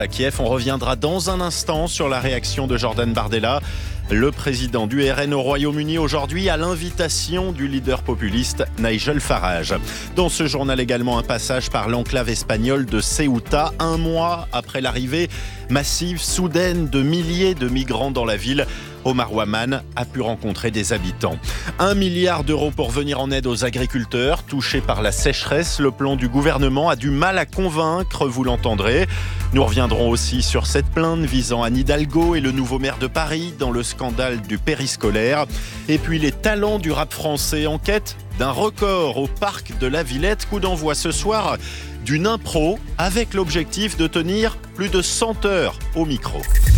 À Kiev, on reviendra dans un instant sur la réaction de Jordan Bardella, le président du RN au Royaume-Uni aujourd'hui à l'invitation du leader populiste Nigel Farage. Dans ce journal également un passage par l'enclave espagnole de Ceuta, un mois après l'arrivée massive, soudaine de milliers de migrants dans la ville. Omar Ouaman a pu rencontrer des habitants. 1 milliard d'euros pour venir en aide aux agriculteurs touchés par la sécheresse. Le plan du gouvernement a du mal à convaincre, vous l'entendrez. Nous reviendrons aussi sur cette plainte visant Anne Hidalgo et le nouveau maire de Paris dans le scandale du périscolaire. Et puis les talents du rap français en quête d'un record au parc de la Villette. Coup d'envoi ce soir d'une impro avec l'objectif de tenir plus de 100 heures au micro.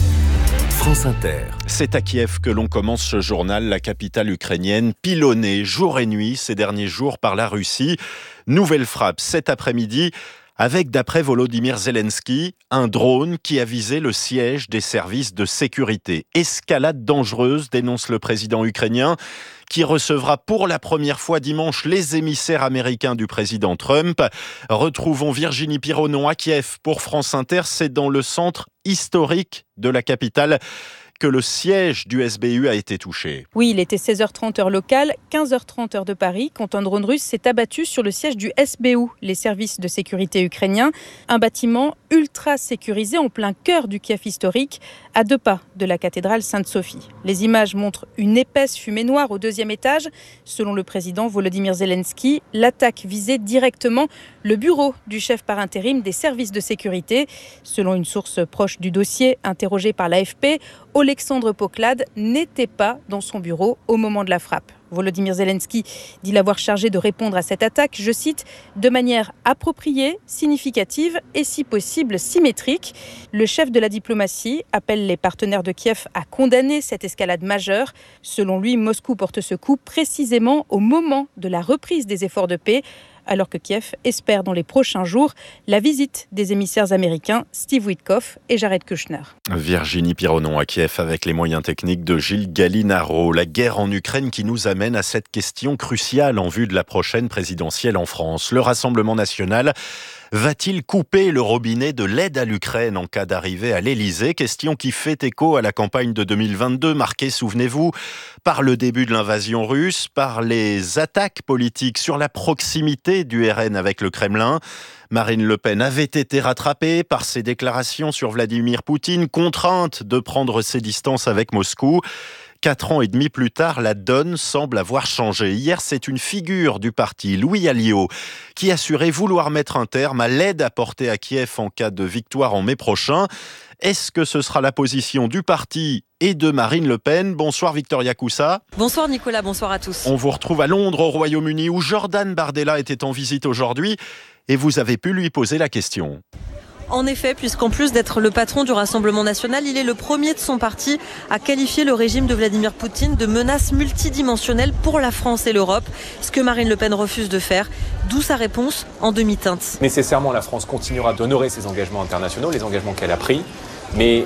France Inter. C'est à Kiev que l'on commence ce journal, la capitale ukrainienne, pilonnée jour et nuit ces derniers jours par la Russie. Nouvelle frappe cet après-midi avec, d'après Volodymyr Zelensky, un drone qui a visé le siège des services de sécurité. Escalade dangereuse, dénonce le président ukrainien, qui recevra pour la première fois dimanche les émissaires américains du président Trump. Retrouvons Virginie Pironon à Kiev pour France Inter. C'est dans le centre historique de la capitale que le siège du SBU a été touché. Oui, il était 16h30 heure locale, 15h30 heure de Paris, quand un drone russe s'est abattu sur le siège du SBU, les services de sécurité ukrainiens, un bâtiment ultra sécurisé en plein cœur du Kiev historique, à 2 pas de la cathédrale Sainte-Sophie. Les images montrent une épaisse fumée noire au 2e étage. Selon le président Volodymyr Zelensky, l'attaque visait directement le bureau du chef par intérim des services de sécurité. Selon une source proche du dossier, interrogée par l'AFP, Oleksandr Poklad n'était pas dans son bureau au moment de la frappe. Volodymyr Zelensky dit l'avoir chargé de répondre à cette attaque, je cite, de manière appropriée, significative et si possible symétrique. Le chef de la diplomatie appelle les partenaires de Kiev à condamner cette escalade majeure. Selon lui, Moscou porte ce coup précisément au moment de la reprise des efforts de paix, alors que Kiev espère dans les prochains jours la visite des émissaires américains Steve Witkoff et Jared Kushner. Virginie Pironon à Kiev avec les moyens techniques de Gilles Gallinaro. La guerre en Ukraine qui nous amène à cette question cruciale en vue de la prochaine présidentielle en France. Le Rassemblement national va-t-il couper le robinet de l'aide à l'Ukraine en cas d'arrivée à l'Elysée? Question qui fait écho à la campagne de 2022, marquée, souvenez-vous, par le début de l'invasion russe, par les attaques politiques sur la proximité du RN avec le Kremlin. Marine Le Pen avait été rattrapée par ses déclarations sur Vladimir Poutine, contrainte de prendre ses distances avec Moscou. 4 ans et demi plus tard, la donne semble avoir changé. Hier, c'est une figure du parti, Louis Alliot, qui assurait vouloir mettre un terme à l'aide apportée à Kiev en cas de victoire en mai prochain. Est-ce que ce sera la position du parti et de Marine Le Pen? Bonsoir Victoria Coussa. Bonsoir Nicolas, bonsoir à tous. On vous retrouve à Londres, au Royaume-Uni, où Jordan Bardella était en visite aujourd'hui et vous avez pu lui poser la question. En effet, puisqu'en plus d'être le patron du Rassemblement national, il est le premier de son parti à qualifier le régime de Vladimir Poutine de menace multidimensionnelle pour la France et l'Europe, ce que Marine Le Pen refuse de faire, d'où sa réponse en demi-teinte. Nécessairement, la France continuera d'honorer ses engagements internationaux, les engagements qu'elle a pris, mais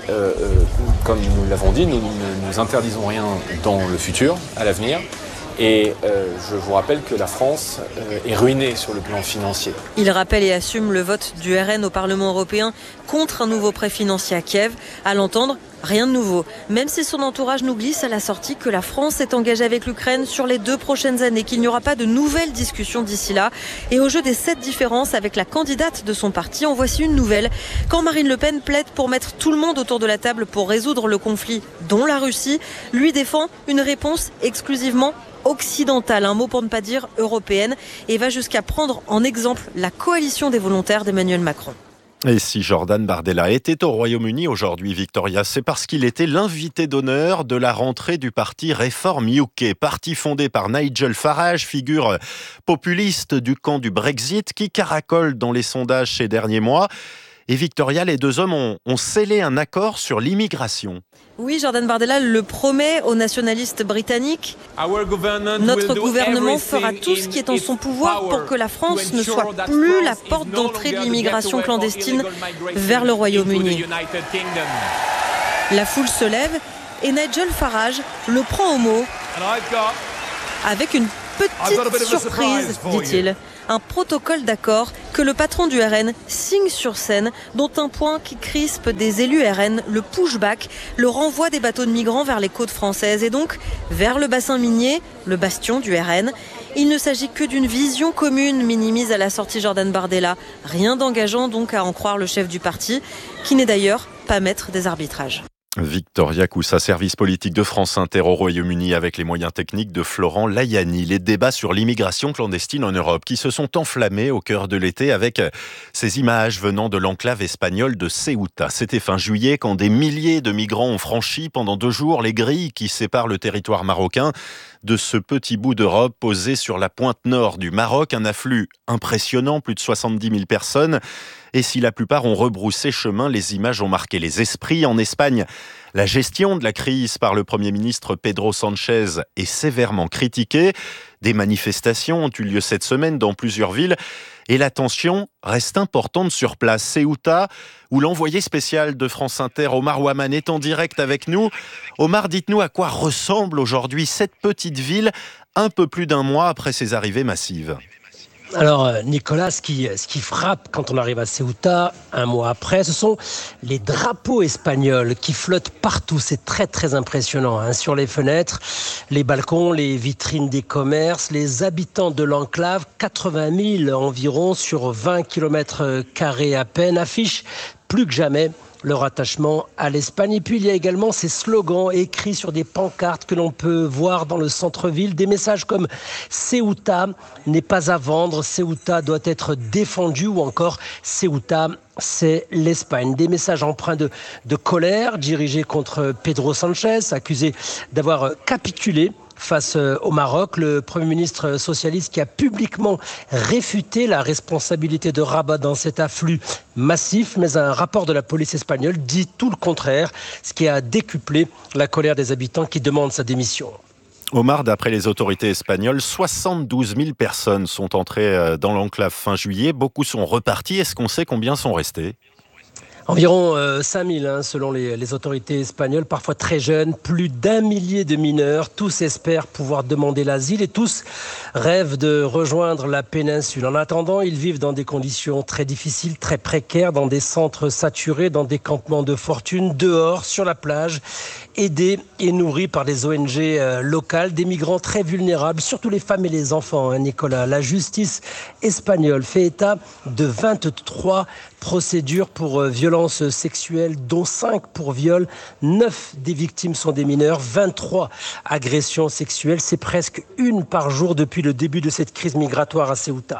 comme nous l'avons dit, nous ne nous interdisons rien dans le futur, à l'avenir. Et je vous rappelle que la France est ruinée sur le plan financier. Il rappelle et assume le vote du RN au Parlement européen contre un nouveau prêt financier à Kiev. À l'entendre, rien de nouveau. Même si son entourage nous glisse à la sortie que la France est engagée avec l'Ukraine sur les 2 prochaines années, qu'il n'y aura pas de nouvelles discussions d'ici là. Et au jeu des 7 différences avec la candidate de son parti, en voici une nouvelle. Quand Marine Le Pen plaide pour mettre tout le monde autour de la table pour résoudre le conflit, dont la Russie, lui défend une réponse exclusivement occidentale, un mot pour ne pas dire européenne, et va jusqu'à prendre en exemple la coalition des volontaires d'Emmanuel Macron. Et si Jordan Bardella était au Royaume-Uni aujourd'hui, Victoria, c'est parce qu'il était l'invité d'honneur de la rentrée du parti Reform UK, parti fondé par Nigel Farage, figure populiste du camp du Brexit, qui caracole dans les sondages ces derniers mois. Et Victoria, les 2 hommes ont scellé un accord sur l'immigration. Oui, Jordan Bardella le promet aux nationalistes britanniques. Notre gouvernement fera tout ce qui est en son pouvoir pour que la France ne soit plus la porte d'entrée de l'immigration clandestine vers le Royaume-Uni. La foule se lève et Nigel Farage le prend au mot avec une petite surprise, dit-il. un protocole d'accord que le patron du RN signe sur scène, dont un point qui crispe des élus RN, le pushback, le renvoi des bateaux de migrants vers les côtes françaises et donc vers le bassin minier, le bastion du RN. Il ne s'agit que d'une vision commune, minimise à la sortie Jordan Bardella. Rien d'engageant donc à en croire le chef du parti, qui n'est d'ailleurs pas maître des arbitrages. Victoria Coussa, service politique de France Inter au Royaume-Uni avec les moyens techniques de Florent Layani. Les débats sur l'immigration clandestine en Europe qui se sont enflammés au cœur de l'été avec ces images venant de l'enclave espagnole de Ceuta. C'était fin juillet quand des milliers de migrants ont franchi pendant 2 jours les grilles qui séparent le territoire marocain de ce petit bout d'Europe posé sur la pointe nord du Maroc. Un afflux impressionnant, plus de 70 000 personnes. Et si la plupart ont rebroussé chemin, les images ont marqué les esprits. En Espagne, la gestion de la crise par le Premier ministre Pedro Sánchez est sévèrement critiquée. Des manifestations ont eu lieu cette semaine dans plusieurs villes. Et la tension reste importante sur place. Ceuta, où l'envoyé spécial de France Inter, Omar Ouaman, est en direct avec nous. Omar, dites-nous à quoi ressemble aujourd'hui cette petite ville, un peu plus d'1 mois après ses arrivées massives. Alors Nicolas, ce qui frappe quand on arrive à Ceuta 1 mois après, ce sont les drapeaux espagnols qui flottent partout. C'est très très impressionnant, sur les fenêtres, les balcons, les vitrines des commerces. Les habitants de l'enclave, 80 000 environ sur 20 km² à peine, affichent plus que jamais leur attachement à l'Espagne. Et puis il y a également ces slogans écrits sur des pancartes que l'on peut voir dans le centre-ville. Des messages comme « Ceuta n'est pas à vendre »,« Ceuta doit être défendu » ou encore « Ceuta, c'est l'Espagne ». Des messages empreints de colère dirigés contre Pedro Sánchez, accusé d'avoir capitulé face au Maroc, le Premier ministre socialiste qui a publiquement réfuté la responsabilité de Rabat dans cet afflux massif, mais un rapport de la police espagnole dit tout le contraire, ce qui a décuplé la colère des habitants qui demandent sa démission. Omar, d'après les autorités espagnoles, 72 000 personnes sont entrées dans l'enclave fin juillet. Beaucoup sont repartis. Est-ce qu'on sait combien sont restés ? Environ 5 000 selon les autorités espagnoles, parfois très jeunes, plus d'1 millier de mineurs. Tous espèrent pouvoir demander l'asile et tous rêvent de rejoindre la péninsule. En attendant, ils vivent dans des conditions très difficiles, très précaires, dans des centres saturés, dans des campements de fortune, dehors, sur la plage, aidés et nourris par des ONG locales, des migrants très vulnérables, surtout les femmes et les enfants, Nicolas. La justice espagnole fait état de 23 procédures pour violences sexuelles, dont 5 pour viol. 9 des victimes sont des mineurs, 23 agressions sexuelles. C'est presque 1 par jour depuis le début de cette crise migratoire à Ceuta.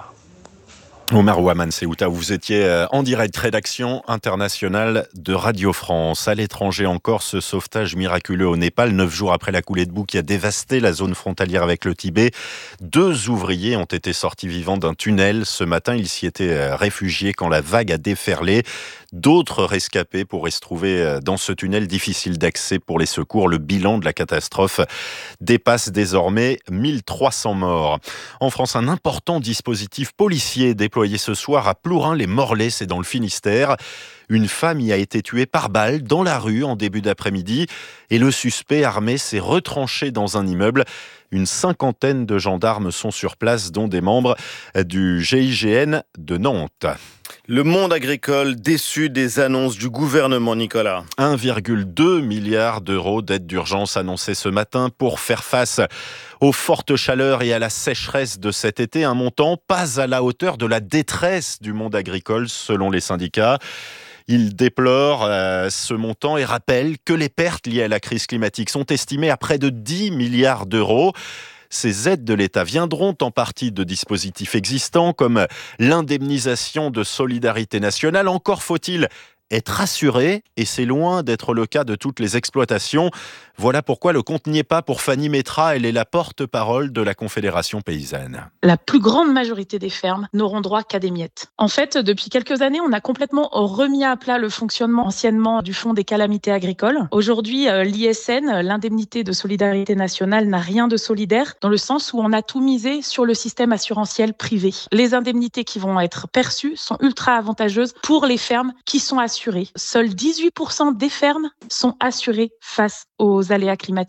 Omar Ouaman, Ceuta, où vous étiez en direct, rédaction internationale de Radio France. À l'étranger encore, ce sauvetage miraculeux au Népal, 9 jours après la coulée de boue qui a dévasté la zone frontalière avec le Tibet. 2 ouvriers ont été sortis vivants d'un tunnel. Ce matin, ils s'y étaient réfugiés quand la vague a déferlé. D'autres rescapés pourraient se trouver dans ce tunnel difficile d'accès pour les secours. Le bilan de la catastrophe dépasse désormais 1300 morts. En France, un important dispositif policier déployé ce soir à Plourin-les-Morlaix, c'est dans le Finistère. Une femme y a été tuée par balle dans la rue en début d'après-midi et le suspect armé s'est retranché dans un immeuble. Une 50aine de gendarmes sont sur place, dont des membres du GIGN de Nantes. Le monde agricole déçu des annonces du gouvernement, Nicolas. 1,2 milliard d'euros d'aide d'urgence annoncée ce matin pour faire face aux fortes chaleurs et à la sécheresse de cet été. Un montant pas à la hauteur de la détresse du monde agricole, selon les syndicats. Il déplore ce montant et rappelle que les pertes liées à la crise climatique sont estimées à près de 10 milliards d'euros. Ces aides de l'État viendront en partie de dispositifs existants comme l'indemnisation de solidarité nationale. Encore faut-il être assuré, et c'est loin d'être le cas de toutes les exploitations. Voilà pourquoi le compte n'y est pas pour Fanny Métra. Elle est la porte-parole de la Confédération paysanne. La plus grande majorité des fermes n'auront droit qu'à des miettes. En fait, depuis quelques années, on a complètement remis à plat le fonctionnement anciennement du Fonds des calamités agricoles. Aujourd'hui, l'ISN, l'indemnité de solidarité nationale, n'a rien de solidaire dans le sens où on a tout misé sur le système assurantiel privé. Les indemnités qui vont être perçues sont ultra avantageuses pour les fermes qui sont assurées. Seuls 18% des fermes sont assurées face aux aléas climatiques.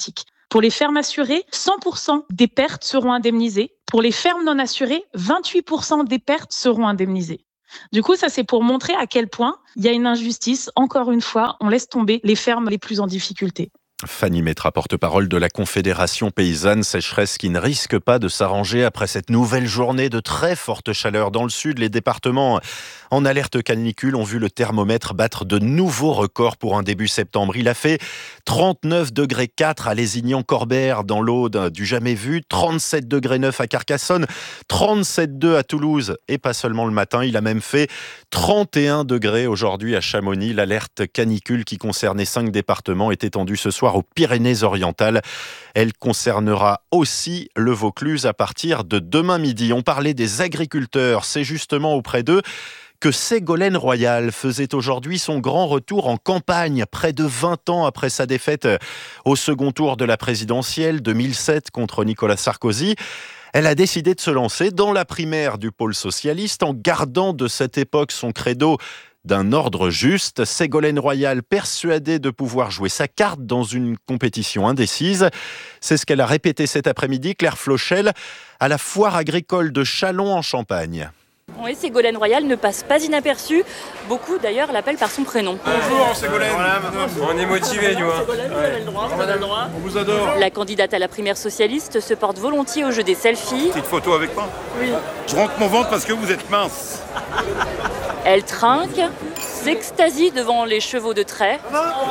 Pour les fermes assurées, 100% des pertes seront indemnisées. Pour les fermes non assurées, 28% des pertes seront indemnisées. Du coup, ça c'est pour montrer à quel point il y a une injustice. Encore une fois, on laisse tomber les fermes les plus en difficulté. Fanny Métra, porte-parole de la Confédération paysanne, sécheresse qui ne risque pas de s'arranger après cette nouvelle journée de très forte chaleur. Dans le sud, les départements en alerte canicule ont vu le thermomètre battre de nouveaux records pour un début septembre. Il a fait 39,4 degrés à Lézignan-Corbert dans l'Aude, du jamais vu, 37,9 degrés à Carcassonne, 37,2 à Toulouse et pas seulement le matin. Il a même fait 31 degrés aujourd'hui à Chamonix. L'alerte canicule qui concernait 5 départements est étendue ce soir aux Pyrénées-Orientales. Elle concernera aussi le Vaucluse à partir de demain midi. On parlait des agriculteurs, c'est justement auprès d'eux que Ségolène Royal faisait aujourd'hui son grand retour en campagne, près de 20 ans après sa défaite au second tour de la présidentielle 2007 contre Nicolas Sarkozy. Elle a décidé de se lancer dans la primaire du pôle socialiste en gardant de cette époque son credo d'un ordre juste. Ségolène Royal, persuadée de pouvoir jouer sa carte dans une compétition indécise. C'est ce qu'elle a répété cet après-midi, Claire Flochel, à la foire agricole de Châlons en Champagne. Oui, Ségolène Royal ne passe pas inaperçue. Beaucoup d'ailleurs l'appellent par son prénom. Bonjour Ségolène. Voilà, on est motivés, tu vois. On vous adore. La candidate à la primaire socialiste se porte volontiers au jeu des selfies. Petite photo avec moi. Oui. Je rentre mon ventre parce que vous êtes mince. Elle trinque, s'extasie devant les chevaux de trait.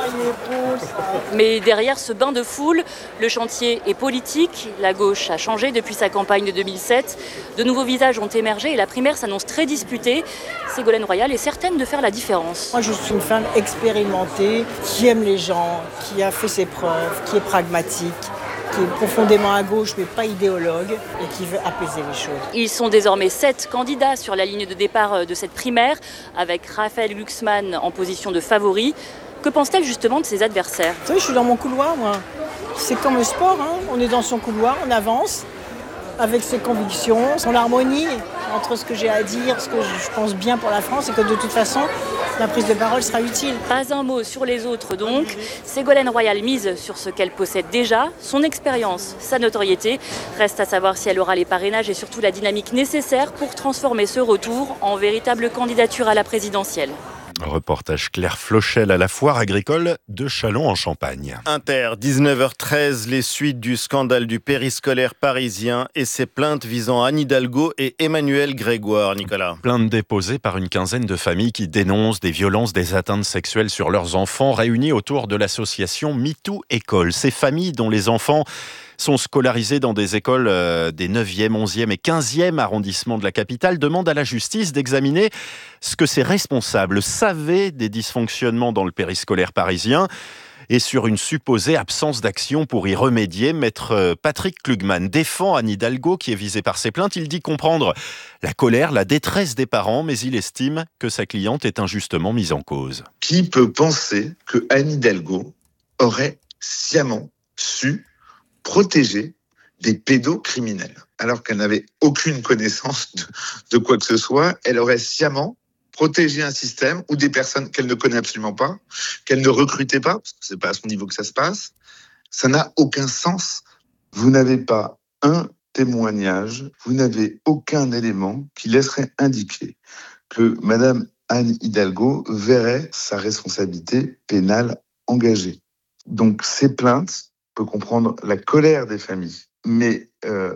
Mais derrière ce bain de foule, le chantier est politique. La gauche a changé depuis sa campagne de 2007. De nouveaux visages ont émergé et la primaire s'annonce très disputée. Ségolène Royal est certaine de faire la différence. Moi, je suis une femme expérimentée, qui aime les gens, qui a fait ses preuves, qui est pragmatique, qui est profondément à gauche mais pas idéologue et qui veut apaiser les choses. Ils sont désormais 7 candidats sur la ligne de départ de cette primaire, avec Raphaël Glucksmann en position de favori. Que pense-t-elle justement de ses adversaires ? Vous savez, je suis dans mon couloir, moi. C'est comme le sport, hein. On est dans son couloir, on avance avec ses convictions, son harmonie entre ce que j'ai à dire, ce que je pense bien pour la France et que de toute façon, la prise de parole sera utile. Pas un mot sur les autres donc. Ségolène Royal mise sur ce qu'elle possède déjà, son expérience, sa notoriété. Reste à savoir si elle aura les parrainages et surtout la dynamique nécessaire pour transformer ce retour en véritable candidature à la présidentielle. Reportage Claire Flochel à la foire agricole de Châlons en Champagne. Inter, 19h13, les suites du scandale du périscolaire parisien et ses plaintes visant Anne Hidalgo et Emmanuel Grégoire. Nicolas. Plaintes déposées par une quinzaine de familles qui dénoncent des violences, des atteintes sexuelles sur leurs enfants, réunies autour de l'association MeToo École. Ces familles dont les enfants sont scolarisés dans des écoles des 9e, 11e et 15e arrondissements de la capitale, demandent à la justice d'examiner ce que ces responsables savaient des dysfonctionnements dans le périscolaire parisien et sur une supposée absence d'action pour y remédier. Maître Patrick Klugman défend Anne Hidalgo qui est visée par ces plaintes. Il dit comprendre la colère, la détresse des parents, mais il estime que sa cliente est injustement mise en cause. Qui peut penser que Anne Hidalgo aurait sciemment su protéger des pédocriminels, alors qu'elle n'avait aucune connaissance de quoi que ce soit? Elle aurait sciemment protégé un système ou des personnes qu'elle ne connaît absolument pas, qu'elle ne recrutait pas, parce que c'est pas à son niveau que ça se passe. Ça n'a aucun sens. Vous n'avez pas un témoignage, vous n'avez aucun élément qui laisserait indiquer que Madame Anne Hidalgo verrait sa responsabilité pénale engagée. Donc ces plaintes, peut comprendre la colère des familles, mais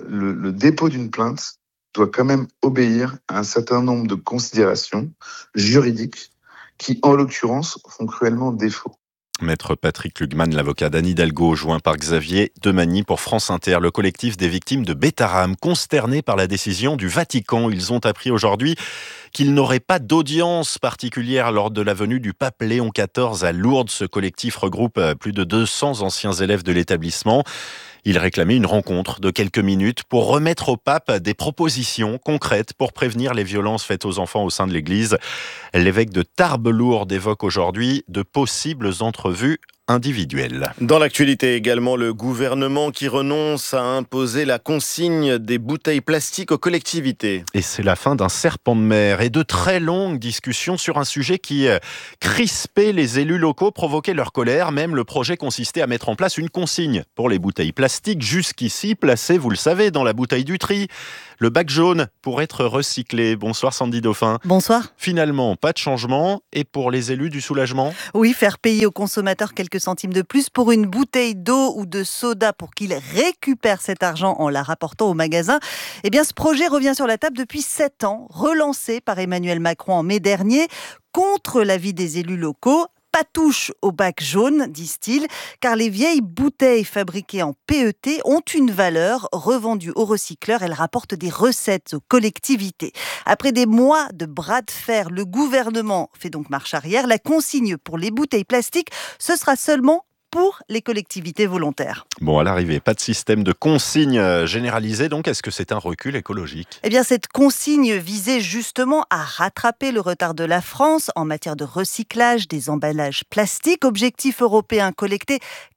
le dépôt d'une plainte doit quand même obéir à un certain nombre de considérations juridiques qui, en l'occurrence, font cruellement défaut. Maître Patrick Klugman, l'avocat d'Anne Hidalgo, joint par Xavier Demagny pour France Inter. Le collectif des victimes de Bétarame, consterné par la décision du Vatican. Ils ont appris aujourd'hui qu'il n'aurait pas d'audience particulière lors de la venue du pape Léon XIV à Lourdes. Ce collectif regroupe plus de 200 anciens élèves de l'établissement. Il réclamait une rencontre de quelques minutes pour remettre au pape des propositions concrètes pour prévenir les violences faites aux enfants au sein de l'Église. L'évêque de Tarbes-Lourdes évoque aujourd'hui de possibles entrevues individuelle. Dans l'actualité également, le gouvernement qui renonce à imposer la consigne des bouteilles plastiques aux collectivités. Et c'est la fin d'un serpent de mer et de très longues discussions sur un sujet qui crispait les élus locaux, provoquait leur colère. Même le projet consistait à mettre en place une consigne pour les bouteilles plastiques, jusqu'ici placées, vous le savez, dans la bouteille du tri. Le bac jaune pour être recyclé. Bonsoir Sandy Dauphin. Bonsoir. Finalement, pas de changement. Et pour les élus, du soulagement ? Oui, faire payer aux consommateurs quelques centimes de plus pour une bouteille d'eau ou de soda pour qu'ils récupèrent cet argent en la rapportant au magasin. Eh bien, ce projet revient sur la table depuis 7 ans, relancé par Emmanuel Macron en mai dernier, contre l'avis des élus locaux. Pas touche au bac jaune, disent-ils, car les vieilles bouteilles fabriquées en PET ont une valeur revendue aux recycleurs. Elles rapportent des recettes aux collectivités. Après des mois de bras de fer, le gouvernement fait donc marche arrière. La consigne pour les bouteilles plastiques, ce sera seulement pour les collectivités volontaires. Bon, à l'arrivée, pas de système de consigne généralisé, donc est-ce que c'est un recul écologique ? Eh bien, cette consigne visait justement à rattraper le retard de la France en matière de recyclage des emballages plastiques. Objectif européen, collecter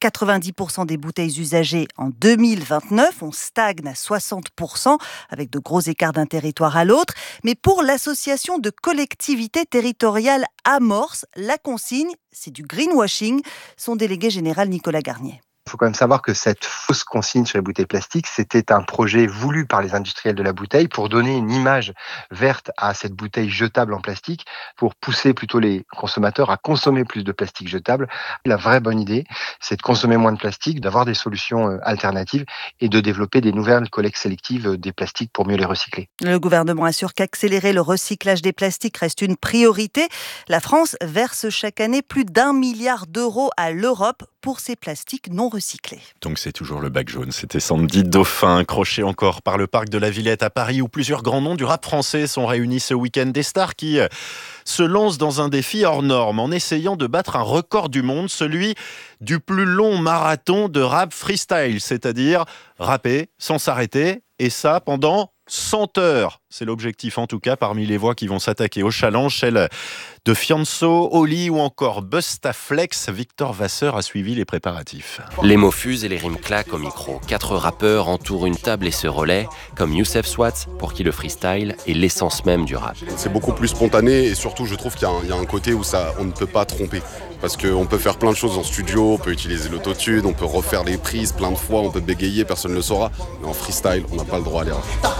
90% des bouteilles usagées en 2029. On stagne à 60%, avec de gros écarts d'un territoire à l'autre. Mais pour l'association de collectivités territoriales Amorce, la consigne, c'est du greenwashing. Son délégué général Nicolas Garnier. Il faut quand même savoir que cette fausse consigne sur les bouteilles plastiques, c'était un projet voulu par les industriels de la bouteille pour donner une image verte à cette bouteille jetable en plastique, pour pousser plutôt les consommateurs à consommer plus de plastique jetable. La vraie bonne idée, c'est de consommer moins de plastique, d'avoir des solutions alternatives et de développer des nouvelles collectes sélectives des plastiques pour mieux les recycler. Le gouvernement assure qu'accélérer le recyclage des plastiques reste une priorité. La France verse chaque année plus d'1 milliard d'euros à l'Europe pour ces plastiques non recyclés. Donc c'est toujours le bac jaune. C'était Sandy Dauphin, croché encore par le parc de la Villette à Paris, où plusieurs grands noms du rap français sont réunis ce week-end. Des stars qui se lancent dans un défi hors norme en essayant de battre un record du monde, celui du plus long marathon de rap freestyle, c'est-à-dire rapper sans s'arrêter, et ça pendant 100 heures. C'est l'objectif en tout cas parmi les voix qui vont s'attaquer au challenge, celle de Fianso, Oli ou encore Bustaflex. Victor Vasseur a suivi les préparatifs. Les mots fusent et les rimes claquent au micro. 4 rappeurs entourent une table et se relaient, comme Youssef Swat, pour qui le freestyle est l'essence même du rap. C'est beaucoup plus spontané et surtout je trouve qu'il y a un côté où on ne peut pas tromper. Parce qu'on peut faire plein de choses en studio, on peut utiliser l'autotune, on peut refaire les prises plein de fois, on peut bégayer, personne ne le saura. Mais en freestyle, on n'a pas le droit à l'erreur.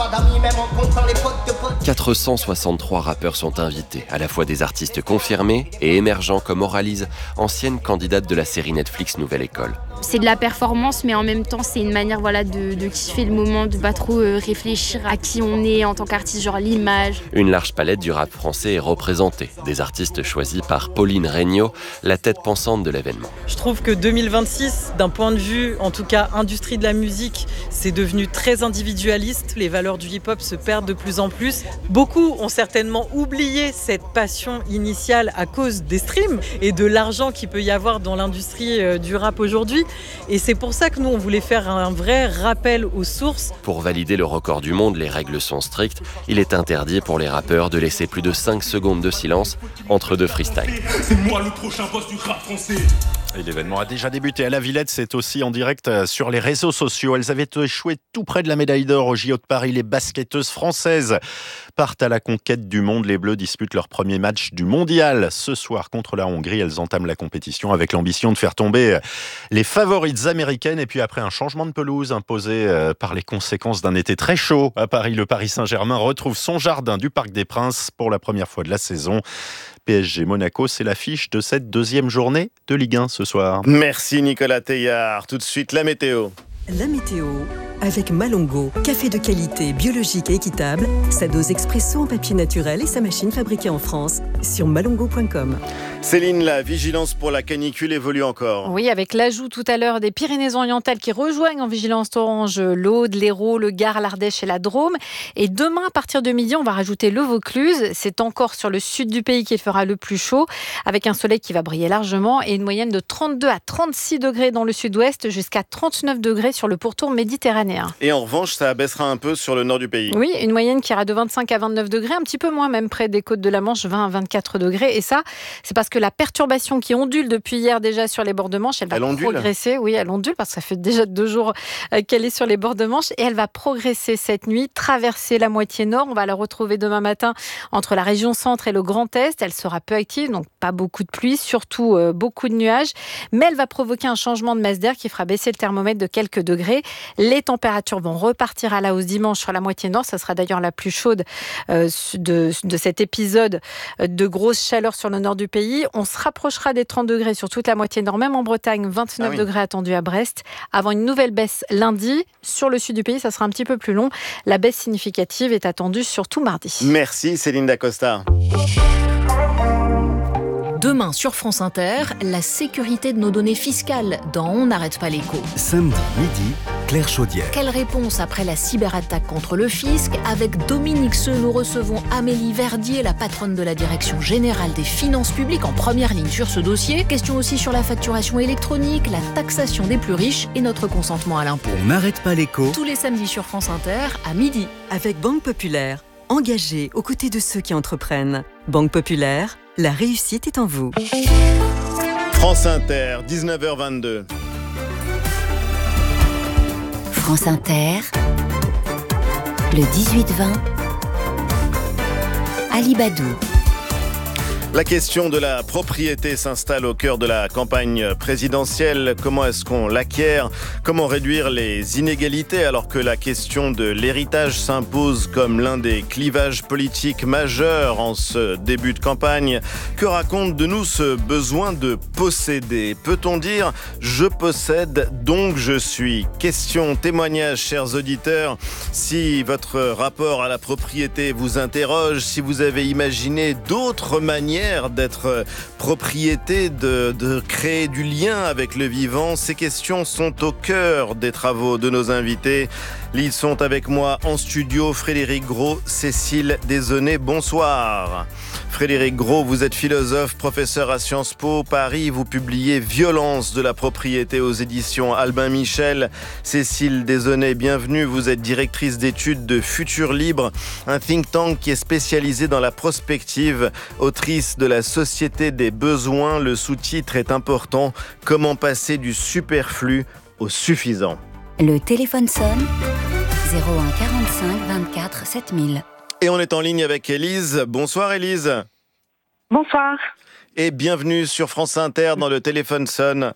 463 rappeurs sont invités, à la fois des artistes confirmés et émergents comme Oralise, ancienne candidate de la série Netflix Nouvelle École. C'est de la performance, mais en même temps, c'est une manière de kiffer le moment, de pas trop réfléchir à qui on est en tant qu'artiste, genre l'image. Une large palette du rap français est représentée. Des artistes choisis par Pauline Regnault, la tête pensante de l'événement. Je trouve que 2026, d'un point de vue, en tout cas, industrie de la musique, c'est devenu très individualiste. Les valeurs du hip-hop se perdent de plus en plus. Beaucoup ont certainement oublié cette passion initiale à cause des streams et de l'argent qu'il peut y avoir dans l'industrie du rap aujourd'hui. Et c'est pour ça que nous, on voulait faire un vrai rappel aux sources. Pour valider le record du monde, les règles sont strictes. Il est interdit pour les rappeurs de laisser plus de 5 secondes de silence entre deux freestyles. C'est moi le prochain boss du rap français. Et l'événement a déjà débuté à la Villette, c'est aussi en direct sur les réseaux sociaux. Elles avaient échoué tout près de la médaille d'or au JO de Paris. Les basketteuses françaises partent à la conquête du monde. Les Bleus disputent leur premier match du mondial. Ce soir contre la Hongrie, elles entament la compétition avec l'ambition de faire tomber les favorites américaines. Et puis après un changement de pelouse imposé par les conséquences d'un été très chaud à Paris, le Paris Saint-Germain retrouve son jardin du Parc des Princes pour la première fois de la saison. PSG Monaco, c'est l'affiche de cette deuxième journée de Ligue 1 ce soir. Merci Nicolas Teillard. Tout de suite, la météo. La météo avec Malongo, café de qualité, biologique et équitable, sa dose expresso en papier naturel et sa machine fabriquée en France sur malongo.com. Céline, la vigilance pour la canicule évolue encore. Oui, avec l'ajout tout à l'heure des Pyrénées-Orientales qui rejoignent en vigilance orange l'Aude, l'Hérault, le Gard, l'Ardèche et la Drôme. Et demain, à partir de midi, on va rajouter le Vaucluse. C'est encore sur le sud du pays qu'il fera le plus chaud, avec un soleil qui va briller largement et une moyenne de 32 à 36 degrés dans le sud-ouest, jusqu'à 39 degrés sur le pourtour méditerranéen. Méditerranéen. Et en revanche, ça baissera un peu sur le nord du pays. Oui, une moyenne qui ira de 25 à 29 degrés, un petit peu moins même près des côtes de la Manche, 20 à 24 degrés. Et ça, c'est parce que la perturbation qui ondule depuis hier déjà sur les bords de Manche, elle va progresser. Oui, elle ondule parce que ça fait déjà 2 jours qu'elle est sur les bords de Manche. Et elle va progresser cette nuit, traverser la moitié nord. On va la retrouver demain matin entre la région centre et le Grand Est. Elle sera peu active, donc pas beaucoup de pluie, surtout beaucoup de nuages. Mais elle va provoquer un changement de masse d'air qui fera baisser le thermomètre de quelques degrés. Les températures vont repartir à la hausse dimanche sur la moitié nord. Ça sera d'ailleurs la plus chaude de cet épisode de grosse chaleur sur le nord du pays. On se rapprochera des 30 degrés sur toute la moitié nord, même en Bretagne, 29 degrés attendus à Brest. Avant une nouvelle baisse lundi. Sur le sud du pays, ça sera un petit peu plus long. La baisse significative est attendue surtout mardi. Merci Céline Dacosta. Demain sur France Inter, la sécurité de nos données fiscales dans On n'arrête pas l'écho. Samedi midi, Claire Chaudière. Quelle réponse après la cyberattaque contre le fisc? Avec Dominique Seux, nous recevons Amélie Verdier, la patronne de la Direction Générale des Finances Publiques, en première ligne sur ce dossier. Question aussi sur la facturation électronique, la taxation des plus riches et notre consentement à l'impôt. On n'arrête pas l'écho. Tous les samedis sur France Inter à midi. Avec Banque Populaire, engagée aux côtés de ceux qui entreprennent. Banque Populaire, la réussite est en vous. France Inter, 19h22. France Inter, le 18-20, Ali Badou. La question de la propriété s'installe au cœur de la campagne présidentielle. Comment est-ce qu'on l'acquiert? Comment réduire les inégalités alors que la question de l'héritage s'impose comme l'un des clivages politiques majeurs en ce début de campagne? Que raconte de nous ce besoin de posséder? Peut-on dire « je possède, donc je suis » Question, témoignage, chers auditeurs. Si votre rapport à la propriété vous interroge, si vous avez imaginé d'autres manières d'être propriété, de créer du lien avec le vivant. Ces questions sont au cœur des travaux de nos invités. Ils sont avec moi en studio. Frédéric Gros, Cécile Desaunay, bonsoir. Frédéric Gros, vous êtes philosophe, professeur à Sciences Po Paris. Vous publiez Violence de la propriété aux éditions Albin Michel. Cécile Desaunay, bienvenue. Vous êtes directrice d'études de Futur Libre, un think tank qui est spécialisé dans la prospective, autrice de La Société des besoins. Le sous-titre est important. Comment passer du superflu au suffisant? Le téléphone sonne. 01 45 24 7000. Et on est en ligne avec Élise. Bonsoir Élise. Bonsoir. Et bienvenue sur France Inter dans le téléphone sonne.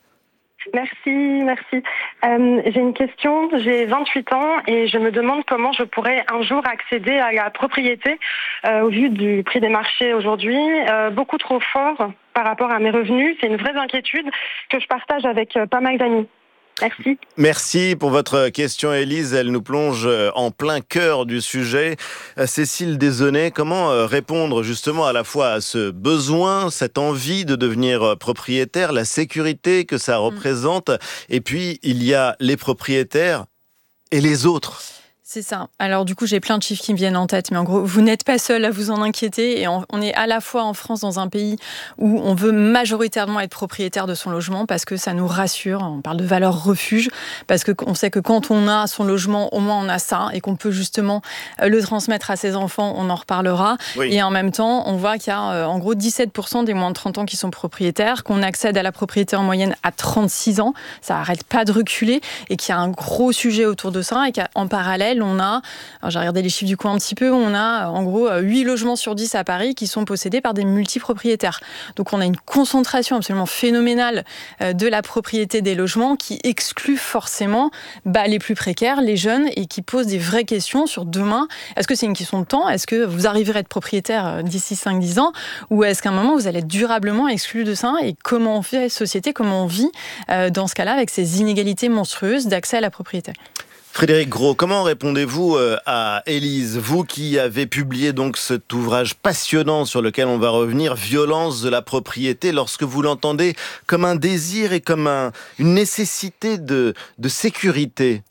Merci. J'ai une question, j'ai 28 ans et je me demande comment je pourrais un jour accéder à la propriété au vu du prix des marchés aujourd'hui, beaucoup trop fort par rapport à mes revenus. C'est une vraie inquiétude que je partage avec pas mal d'amis. Merci. Merci pour votre question, Élise. Elle nous plonge en plein cœur du sujet. Cécile Desaunay, comment répondre justement à la fois à ce besoin, cette envie de devenir propriétaire, la sécurité que ça représente, et puis il y a les propriétaires et les autres. C'est ça. Alors du coup, j'ai plein de chiffres qui me viennent en tête, mais en gros, vous n'êtes pas seul à vous en inquiéter. Et on est à la fois en France dans un pays où on veut majoritairement être propriétaire de son logement parce que ça nous rassure. On parle de valeur refuge parce qu'on sait que quand on a son logement, au moins on a ça et qu'on peut justement le transmettre à ses enfants. On en reparlera. Oui. Et en même temps, on voit qu'il y a en gros 17% des moins de 30 ans qui sont propriétaires, qu'on accède à la propriété en moyenne à 36 ans. Ça n'arrête pas de reculer et qu'il y a un gros sujet autour de ça et qu'en parallèle, on a, alors j'ai regardé les chiffres du coup un petit peu, on a en gros 8 logements sur 10 à Paris qui sont possédés par des multipropriétaires. Donc on a une concentration absolument phénoménale de la propriété des logements qui exclut forcément les plus précaires, les jeunes, et qui pose des vraies questions sur demain. Est-ce que c'est une question de temps? Est-ce que vous arriverez à être propriétaire d'ici 5-10 ans? Ou est-ce qu'à un moment vous allez être durablement exclu de ça? Et comment on fait société, comment on vit dans ce cas-là avec ces inégalités monstrueuses d'accès à la propriété? Frédéric Gros, comment répondez-vous à Élise, vous qui avez publié donc cet ouvrage passionnant sur lequel on va revenir, Violence de la propriété, lorsque vous l'entendez comme un désir et comme une nécessité de sécurité?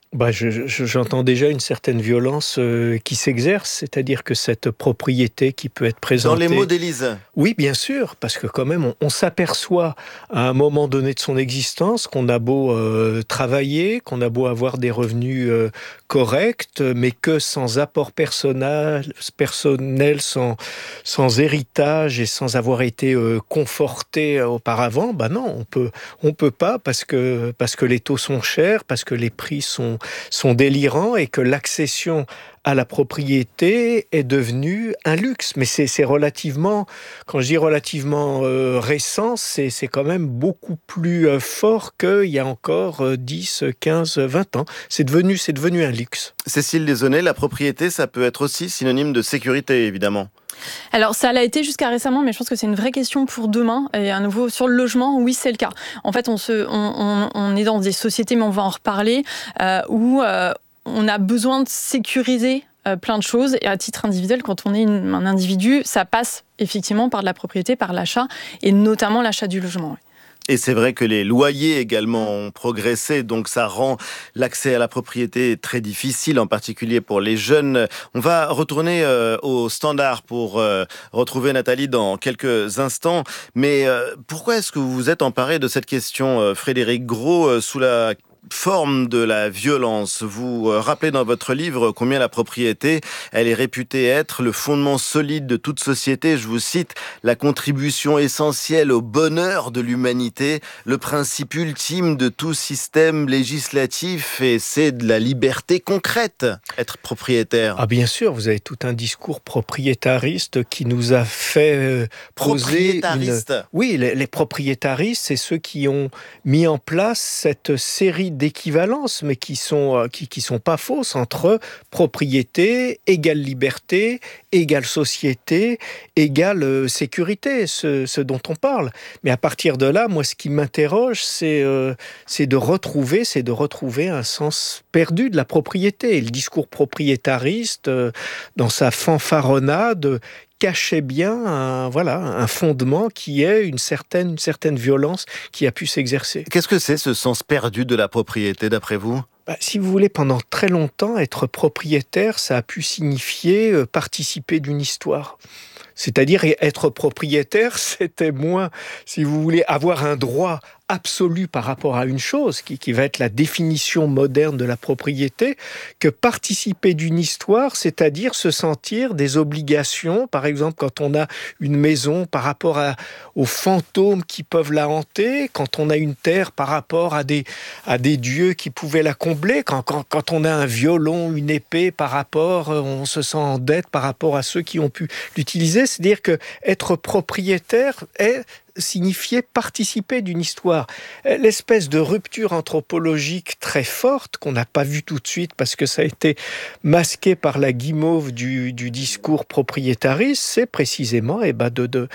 J'entends déjà une certaine violence qui s'exerce, c'est-à-dire que cette propriété qui peut être présentée... Dans les mots d'Élise. Oui, bien sûr, parce que quand même, on s'aperçoit à un moment donné de son existence qu'on a beau travailler, qu'on a beau avoir des revenus corrects, mais que sans apport personnel, sans héritage et sans avoir été conforté auparavant, non, on peut pas parce que les taux sont chers, parce que les prix sont délirants et que l'accession à la propriété est devenue un luxe. Mais c'est relativement, quand je dis relativement récent, c'est quand même beaucoup plus fort qu'il y a encore 10, 15, 20 ans. C'est devenu un luxe. Cécile Desaunay, la propriété, ça peut être aussi synonyme de sécurité, évidemment. Alors ça l'a été jusqu'à récemment, mais je pense que c'est une vraie question pour demain. Et à nouveau sur le logement, oui c'est le cas. En fait, on est dans des sociétés, mais on va en reparler, où on a besoin de sécuriser plein de choses. Et à titre individuel, quand on est un individu, ça passe effectivement par de la propriété, par l'achat, et notamment l'achat du logement. Et c'est vrai que les loyers également ont progressé, donc ça rend l'accès à la propriété très difficile, en particulier pour les jeunes. On va retourner au standard pour retrouver Nathalie dans quelques instants. Mais pourquoi est-ce que vous vous êtes emparé de cette question, Frédéric Gros, sous la forme de la violence? Vous rappelez dans votre livre combien la propriété, elle est réputée être le fondement solide de toute société. Je vous cite: la contribution essentielle au bonheur de l'humanité, le principe ultime de tout système législatif, et c'est de la liberté concrète, être propriétaire. Ah bien sûr, vous avez tout un discours propriétariste qui nous a fait poser... Oui, les propriétaristes, c'est ceux qui ont mis en place cette série d'équivalences, mais qui sont pas fausses, entre propriété, égale liberté, égale société, égale sécurité, ce dont on parle. Mais à partir de là, moi, ce qui m'interroge, c'est de retrouver un sens perdu de la propriété. Et le discours propriétariste, dans sa fanfaronnade, cachait bien un fondement qui est une certaine violence qui a pu s'exercer. Qu'est-ce que c'est ce sens perdu de la propriété, d'après vous ? Si vous voulez, pendant très longtemps, être propriétaire, ça a pu signifier participer d'une histoire. C'est-à-dire être propriétaire, c'était moins, si vous voulez, avoir un droit absolu par rapport à une chose, qui va être la définition moderne de la propriété, que participer d'une histoire, c'est-à-dire se sentir des obligations, par exemple quand on a une maison par rapport aux fantômes qui peuvent la hanter, quand on a une terre par rapport à des dieux qui pouvaient la combler, quand on a un violon, une épée par rapport, on se sent en dette par rapport à ceux qui ont pu l'utiliser. C'est-à-dire que être propriétaire signifiait participer d'une histoire. L'espèce de rupture anthropologique très forte, qu'on n'a pas vue tout de suite parce que ça a été masqué par la guimauve du discours propriétariste, c'est précisément de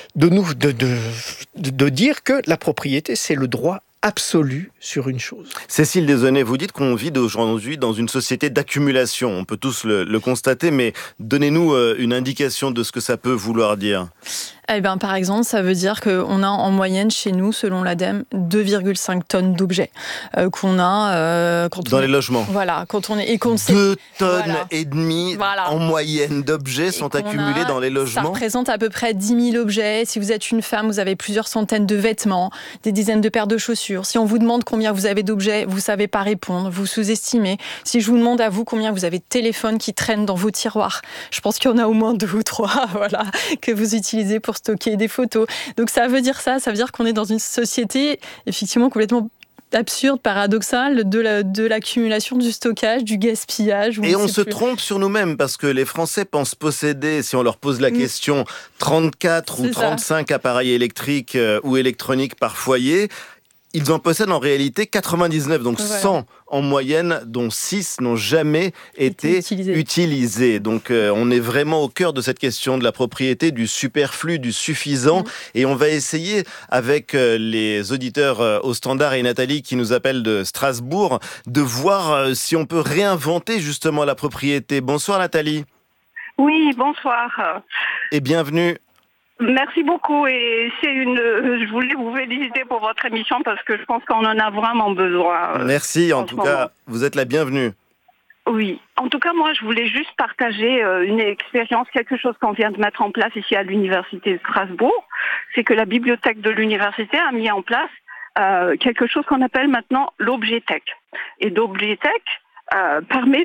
dire que la propriété, c'est le droit absolu sur une chose. Cécile Desaunay, vous dites qu'on vit aujourd'hui dans une société d'accumulation. On peut tous le constater, mais donnez-nous une indication de ce que ça peut vouloir dire. Par exemple, ça veut dire qu'on a en moyenne chez nous, selon l'ADEME, 2,5 tonnes d'objets qu'on a dans les logements. Voilà, quand on est 2 tonnes et demie en moyenne d'objets sont accumulés dans les logements. Ça représente à peu près 10 000 objets. Si vous êtes une femme, vous avez plusieurs centaines de vêtements, des dizaines de paires de chaussures. Si on vous demande combien vous avez d'objets, vous savez pas répondre, vous sous-estimez. Si je vous demande à vous combien vous avez de téléphones qui traînent dans vos tiroirs, je pense qu'il y en a au moins 2 ou 3, que vous utilisez pour stocker des photos. Donc ça veut dire qu'on est dans une société effectivement complètement absurde, paradoxale, de l'accumulation, du stockage, du gaspillage. Et on se trompe sur nous-mêmes, parce que les Français pensent posséder, si on leur pose la question, 34 ou 35 appareils électriques ou électroniques par foyer. Ils en possèdent en réalité 99, donc 100 en moyenne, dont 6 n'ont jamais été utilisés. Donc on est vraiment au cœur de cette question de la propriété, du superflu, du suffisant. Et on va essayer, avec les auditeurs au standard et Nathalie qui nous appelle de Strasbourg, de voir si on peut réinventer justement la propriété. Bonsoir Nathalie. Oui, bonsoir. Et bienvenue. Merci beaucoup et je voulais vous féliciter pour votre émission parce que je pense qu'on en a vraiment besoin. Merci, en tout cas, vous êtes la bienvenue. Oui, en tout cas, moi, je voulais juste partager une expérience, quelque chose qu'on vient de mettre en place ici à l'Université de Strasbourg. C'est que la bibliothèque de l'université a mis en place quelque chose qu'on appelle maintenant l'objet-tech. Et l'objet-tech permet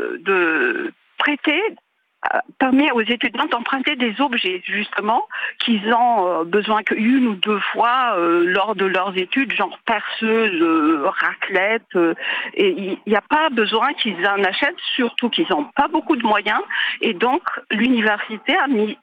de prêter... permet aux étudiants d'emprunter des objets, justement, qu'ils ont besoin qu'une ou deux fois lors de leurs études, genre perceuse, raclette. Et il n'y a pas besoin qu'ils en achètent, surtout qu'ils n'ont pas beaucoup de moyens. Et donc, l'université a mis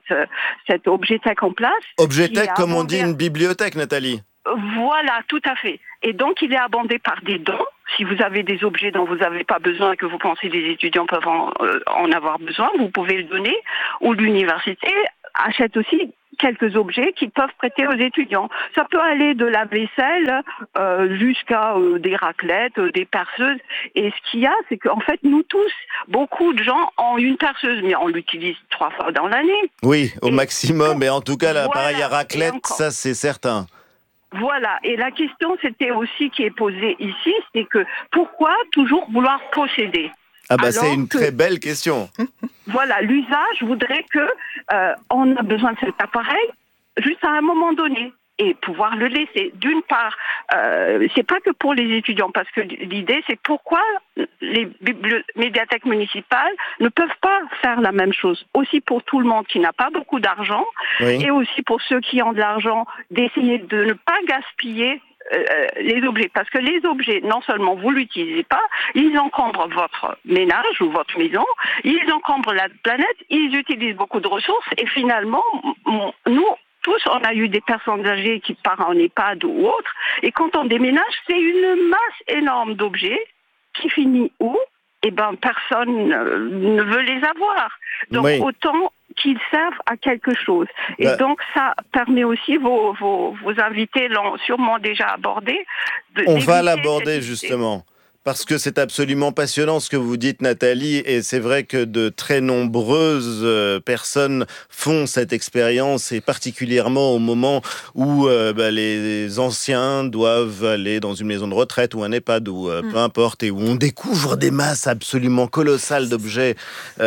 cet objet-tech en place. Objet-tech, comme on dit une bibliothèque, Nathalie. Voilà, tout à fait. Et donc, il est abondé par des dons. Si vous avez des objets dont vous n'avez pas besoin et que vous pensez que les étudiants peuvent en avoir besoin, vous pouvez le donner. Ou l'université achète aussi quelques objets qu'ils peuvent prêter aux étudiants. Ça peut aller de la vaisselle jusqu'à des raclettes, des perceuses. Et ce qu'il y a, c'est qu'en fait, nous tous, beaucoup de gens ont une perceuse, mais on l'utilise 3 fois dans l'année. Oui, au maximum. Mais en tout cas, l'appareil à raclette, ça, c'est certain. Voilà, et la question c'était aussi qui est posée ici, c'est que pourquoi toujours vouloir posséder ? Ah bah c'est une très belle question. Voilà, l'usage voudrait que on a besoin de cet appareil juste à un moment donné et pouvoir le laisser. D'une part, c'est pas que pour les étudiants, parce que l'idée c'est pourquoi les médiathèques municipales ne peuvent pas faire la même chose. Aussi pour tout le monde qui n'a pas beaucoup d'argent, oui. Et aussi pour ceux qui ont de l'argent, d'essayer de ne pas gaspiller les objets. Parce que les objets, non seulement vous ne l'utilisez pas, ils encombrent votre ménage ou votre maison, ils encombrent la planète, ils utilisent beaucoup de ressources et finalement, nous, tous, on a eu des personnes âgées qui partent en EHPAD ou autre, et quand on déménage, c'est une masse énorme d'objets qui finit où ? Eh ben, personne ne veut les avoir. Donc, oui. Autant qu'ils servent à quelque chose. Et donc, ça permet aussi, vos invités l'ont sûrement déjà abordé. On va l'aborder, justement. Parce que c'est absolument passionnant ce que vous dites, Nathalie, et c'est vrai que de très nombreuses personnes font cette expérience, et particulièrement au moment où les anciens doivent aller dans une maison de retraite ou un EHPAD ou peu importe, et où on découvre des masses absolument colossales d'objets.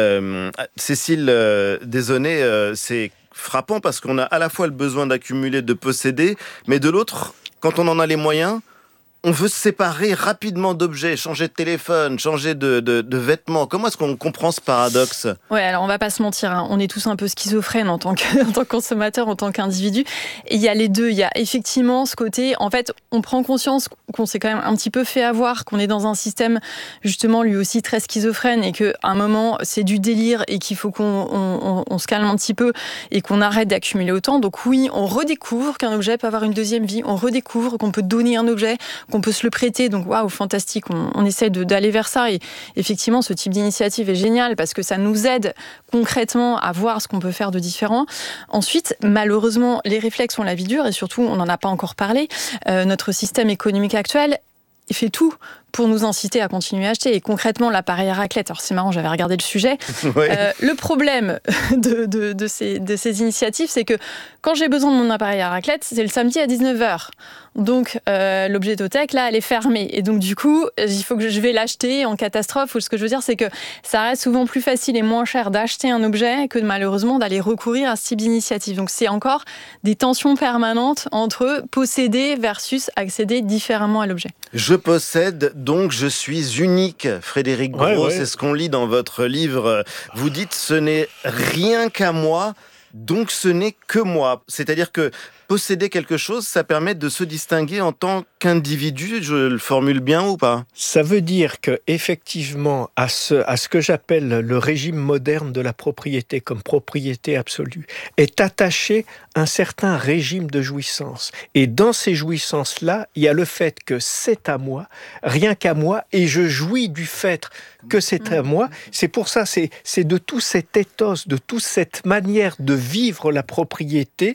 Cécile Desaunay, c'est frappant parce qu'on a à la fois le besoin d'accumuler, de posséder, mais de l'autre, quand on en a les moyens, on veut se séparer rapidement d'objets, changer de téléphone, changer de vêtements. Comment est-ce qu'on comprend ce paradoxe ? Ouais, alors on va pas se mentir, hein. On est tous un peu schizophrènes en tant que consommateur, en tant qu'individu. Et il y a les deux. Il y a effectivement ce côté, en fait, on prend conscience qu'on s'est quand même un petit peu fait avoir, qu'on est dans un système justement lui aussi très schizophrène et qu'à un moment c'est du délire et qu'il faut qu'on se calme un petit peu et qu'on arrête d'accumuler autant. Donc oui, on redécouvre qu'un objet peut avoir une deuxième vie. On redécouvre qu'on peut donner un objet, qu'on peut se le prêter, donc waouh, fantastique, on essaie d'aller vers ça, et effectivement ce type d'initiative est génial parce que ça nous aide concrètement à voir ce qu'on peut faire de différent. Ensuite, malheureusement, les réflexes ont la vie dure et surtout, on n'en a pas encore parlé, notre système économique actuel, il fait tout pour nous inciter à continuer à acheter. Et concrètement, l'appareil à raclette, alors c'est marrant, j'avais regardé le sujet. Oui. Le problème de ces initiatives, c'est que quand j'ai besoin de mon appareil à raclette, c'est le samedi à 19h. Donc, l'objet-tech, là, elle est fermée. Et donc, du coup, il faut que je vais l'acheter en catastrophe. Ou ce que je veux dire, c'est que ça reste souvent plus facile et moins cher d'acheter un objet que malheureusement d'aller recourir à ce type d'initiative. Donc, c'est encore des tensions permanentes entre posséder versus accéder différemment à l'objet. Je possède, donc je suis unique. Frédéric Gros, c'est ce qu'on lit dans votre livre. Vous dites, ce n'est rien qu'à moi, donc ce n'est que moi. C'est-à-dire que posséder quelque chose, ça permet de se distinguer en tant qu'individu, je le formule bien ou pas ? Ça veut dire que effectivement, à ce que j'appelle le régime moderne de la propriété comme propriété absolue, est attaché un certain régime de jouissance. Et dans ces jouissances-là, il y a le fait que c'est à moi, rien qu'à moi, et je jouis du fait que c'est à moi. C'est pour ça, c'est de tout cet ethos, de toute cette manière de vivre la propriété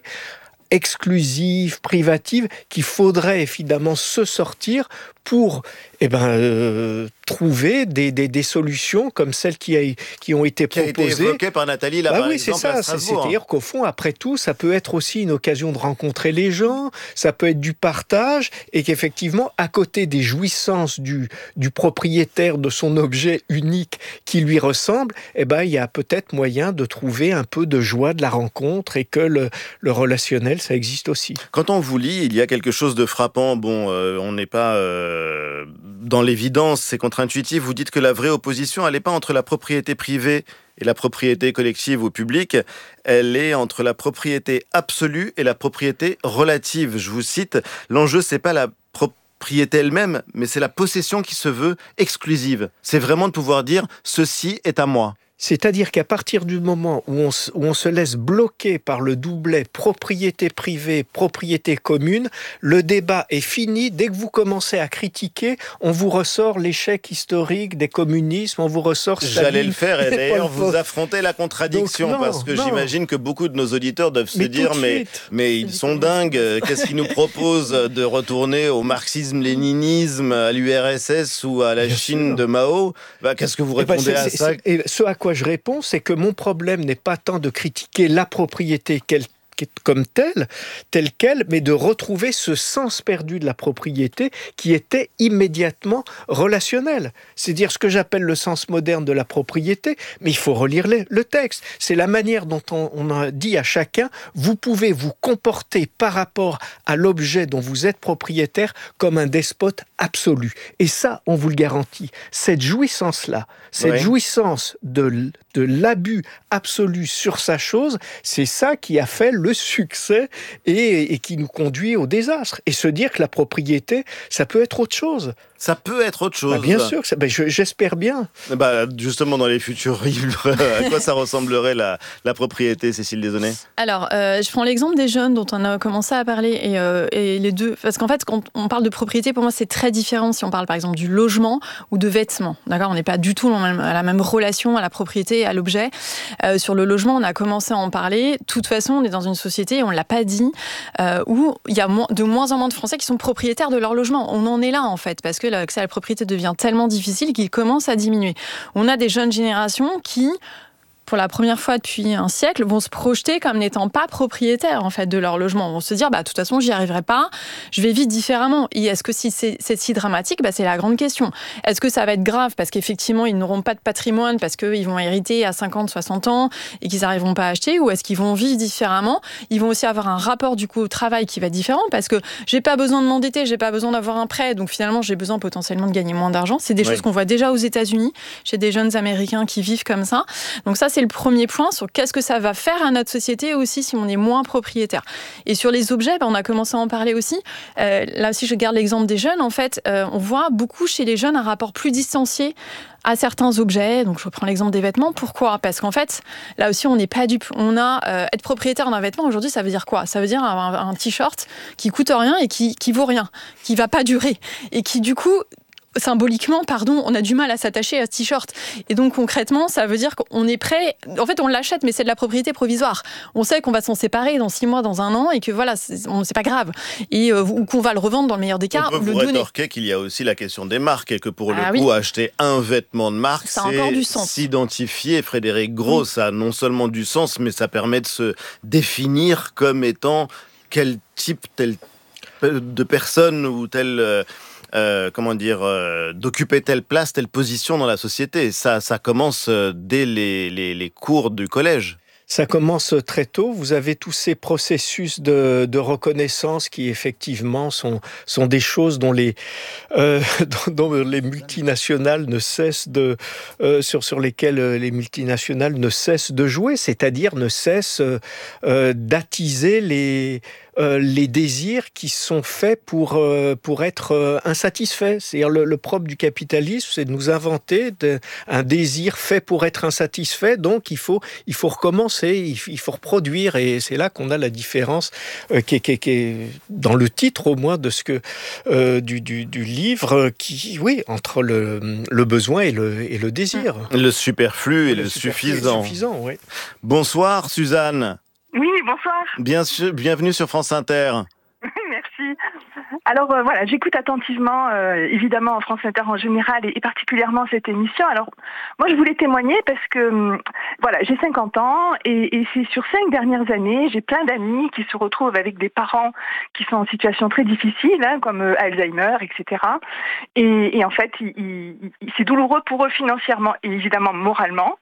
exclusive, privative, qu'il faudrait évidemment se sortir pour trouver des solutions comme celles qui ont été proposées. Qui a été évoquée par Nathalie là, par exemple, c'est ça. à Strasbourg. C'est-à-dire qu'au fond, après tout, ça peut être aussi une occasion de rencontrer les gens, ça peut être du partage, et qu'effectivement, à côté des jouissances du propriétaire de son objet unique qui lui ressemble, il y a peut-être moyen de trouver un peu de joie de la rencontre, et que le relationnel, ça existe aussi. Quand on vous lit, il y a quelque chose de frappant. On n'est pas dans l'évidence, c'est contre-intuitif. Vous dites que la vraie opposition, elle n'est pas entre la propriété privée et la propriété collective ou publique, elle est entre la propriété absolue et la propriété relative. Je vous cite, l'enjeu, c'est pas la propriété elle-même, mais c'est la possession qui se veut exclusive. C'est vraiment de pouvoir dire « ceci est à moi ». C'est-à-dire qu'à partir du moment où on se laisse bloquer par le doublet propriété privée, propriété commune, le débat est fini. Dès que vous commencez à critiquer, on vous ressort l'échec historique des communismes, on vous ressort Staline. J'allais le faire, et d'ailleurs vous affrontez la contradiction. Donc, j'imagine que beaucoup de nos auditeurs doivent se dire mais ils sont dingues, qu'est-ce qu'ils nous proposent de retourner au marxisme-léninisme, à l'URSS ou à la Chine de Mao? Qu'est-ce que vous répondez à ça? Ce à quoi je réponds, c'est que mon problème n'est pas tant de critiquer la propriété comme telle quelle, mais de retrouver ce sens perdu de la propriété qui était immédiatement relationnel. C'est-à-dire ce que j'appelle le sens moderne de la propriété, mais il faut relire le texte. C'est la manière dont on a dit à chacun, vous pouvez vous comporter par rapport à l'objet dont vous êtes propriétaire comme un despote absolu. Et ça, on vous le garantit. Cette jouissance-là, cette jouissance de l'abus absolu sur sa chose, c'est ça qui a fait le succès et qui nous conduit au désastre. Et se dire que la propriété, ça peut être autre chose. Ça peut être autre chose. Bien sûr, j'espère bien. Justement, dans les futurs livres, à quoi ça ressemblerait la propriété, Cécile Desaunay? Alors, je prends l'exemple des jeunes dont on a commencé à parler, et les deux, parce qu'en fait, quand on parle de propriété, pour moi, c'est très différent si on parle par exemple du logement ou de vêtements. D'accord, on n'est pas du tout à la même relation à la propriété et à l'objet. Sur le logement, on a commencé à en parler. De toute façon, on est dans une société, on ne l'a pas dit, où il y a de moins en moins de Français qui sont propriétaires de leur logement. On en est là, en fait, parce que l'accès à la propriété devient tellement difficile qu'il commence à diminuer. On a des jeunes générations qui, pour la première fois depuis un siècle, vont se projeter comme n'étant pas propriétaires en fait de leur logement. Ils vont se dire, de toute façon, j'y arriverai pas, je vais vivre différemment. Et est-ce que si c'est si dramatique, c'est la grande question. Est-ce que ça va être grave parce qu'effectivement, ils n'auront pas de patrimoine parce qu'ils vont hériter à 50, 60 ans et qu'ils n'arriveront pas à acheter, ou est-ce qu'ils vont vivre différemment? Ils vont aussi avoir un rapport du coup au travail qui va être différent parce que j'ai pas besoin de m'endetter, j'ai pas besoin d'avoir un prêt, donc finalement, j'ai besoin potentiellement de gagner moins d'argent. C'est des choses qu'on voit déjà aux États-Unis, chez des jeunes Américains qui vivent comme ça. Donc ça, c'est le premier point sur qu'est-ce que ça va faire à notre société aussi si on est moins propriétaire. Et sur les objets, on a commencé à en parler aussi. Là aussi, je garde l'exemple des jeunes. En fait, on voit beaucoup chez les jeunes un rapport plus distancié à certains objets. Donc, je reprends l'exemple des vêtements. Pourquoi? Parce qu'en fait, là aussi, on n'est pas dupe. Être propriétaire d'un vêtement, aujourd'hui, ça veut dire quoi? Ça veut dire un t-shirt qui coûte rien et qui vaut rien, qui va pas durer. Et qui, du coup, symboliquement, on a du mal à s'attacher à ce t-shirt. Et donc, concrètement, ça veut dire qu'on est prêt... En fait, on l'achète, mais c'est de la propriété provisoire. On sait qu'on va s'en séparer dans 6 mois, dans 1 an, et que voilà, c'est pas grave. Ou qu'on va le revendre dans le meilleur des cas. On peut vous rétorquer qu'il y a aussi la question des marques, et que pour le coup, acheter un vêtement de marque, c'est s'identifier. Frédéric Gros, ça a non sellement du sens, mais ça permet de se définir comme étant quel type de personne ou tel... d'occuper telle place, telle position dans la société. Ça commence dès les cours du collège. Ça commence très tôt. Vous avez tous ces processus de reconnaissance qui, effectivement, sont des choses dont les multinationales ne cessent sur lesquelles les multinationales ne cessent de jouer, c'est-à-dire ne cessent d'attiser les désirs qui sont faits pour être insatisfaits. C'est-à-dire le propre du capitalisme, c'est de nous inventer un désir fait pour être insatisfait. Donc il faut recommencer, il faut reproduire, et c'est là qu'on a la différence qui est dans le titre au moins de ce que du livre, entre le besoin et le désir. Le superflu et le suffisant. Oui. Bonsoir Suzanne. Oui, bonsoir. Bien sûr, bienvenue sur France Inter. Merci. Alors voilà, j'écoute attentivement, évidemment, France Inter en général et particulièrement cette émission. Alors moi, je voulais témoigner parce que voilà, j'ai 50 ans et c'est sur 5 dernières années, j'ai plein d'amis qui se retrouvent avec des parents qui sont en situation très difficile, comme Alzheimer, etc. Et en fait, c'est douloureux pour eux financièrement et évidemment moralement.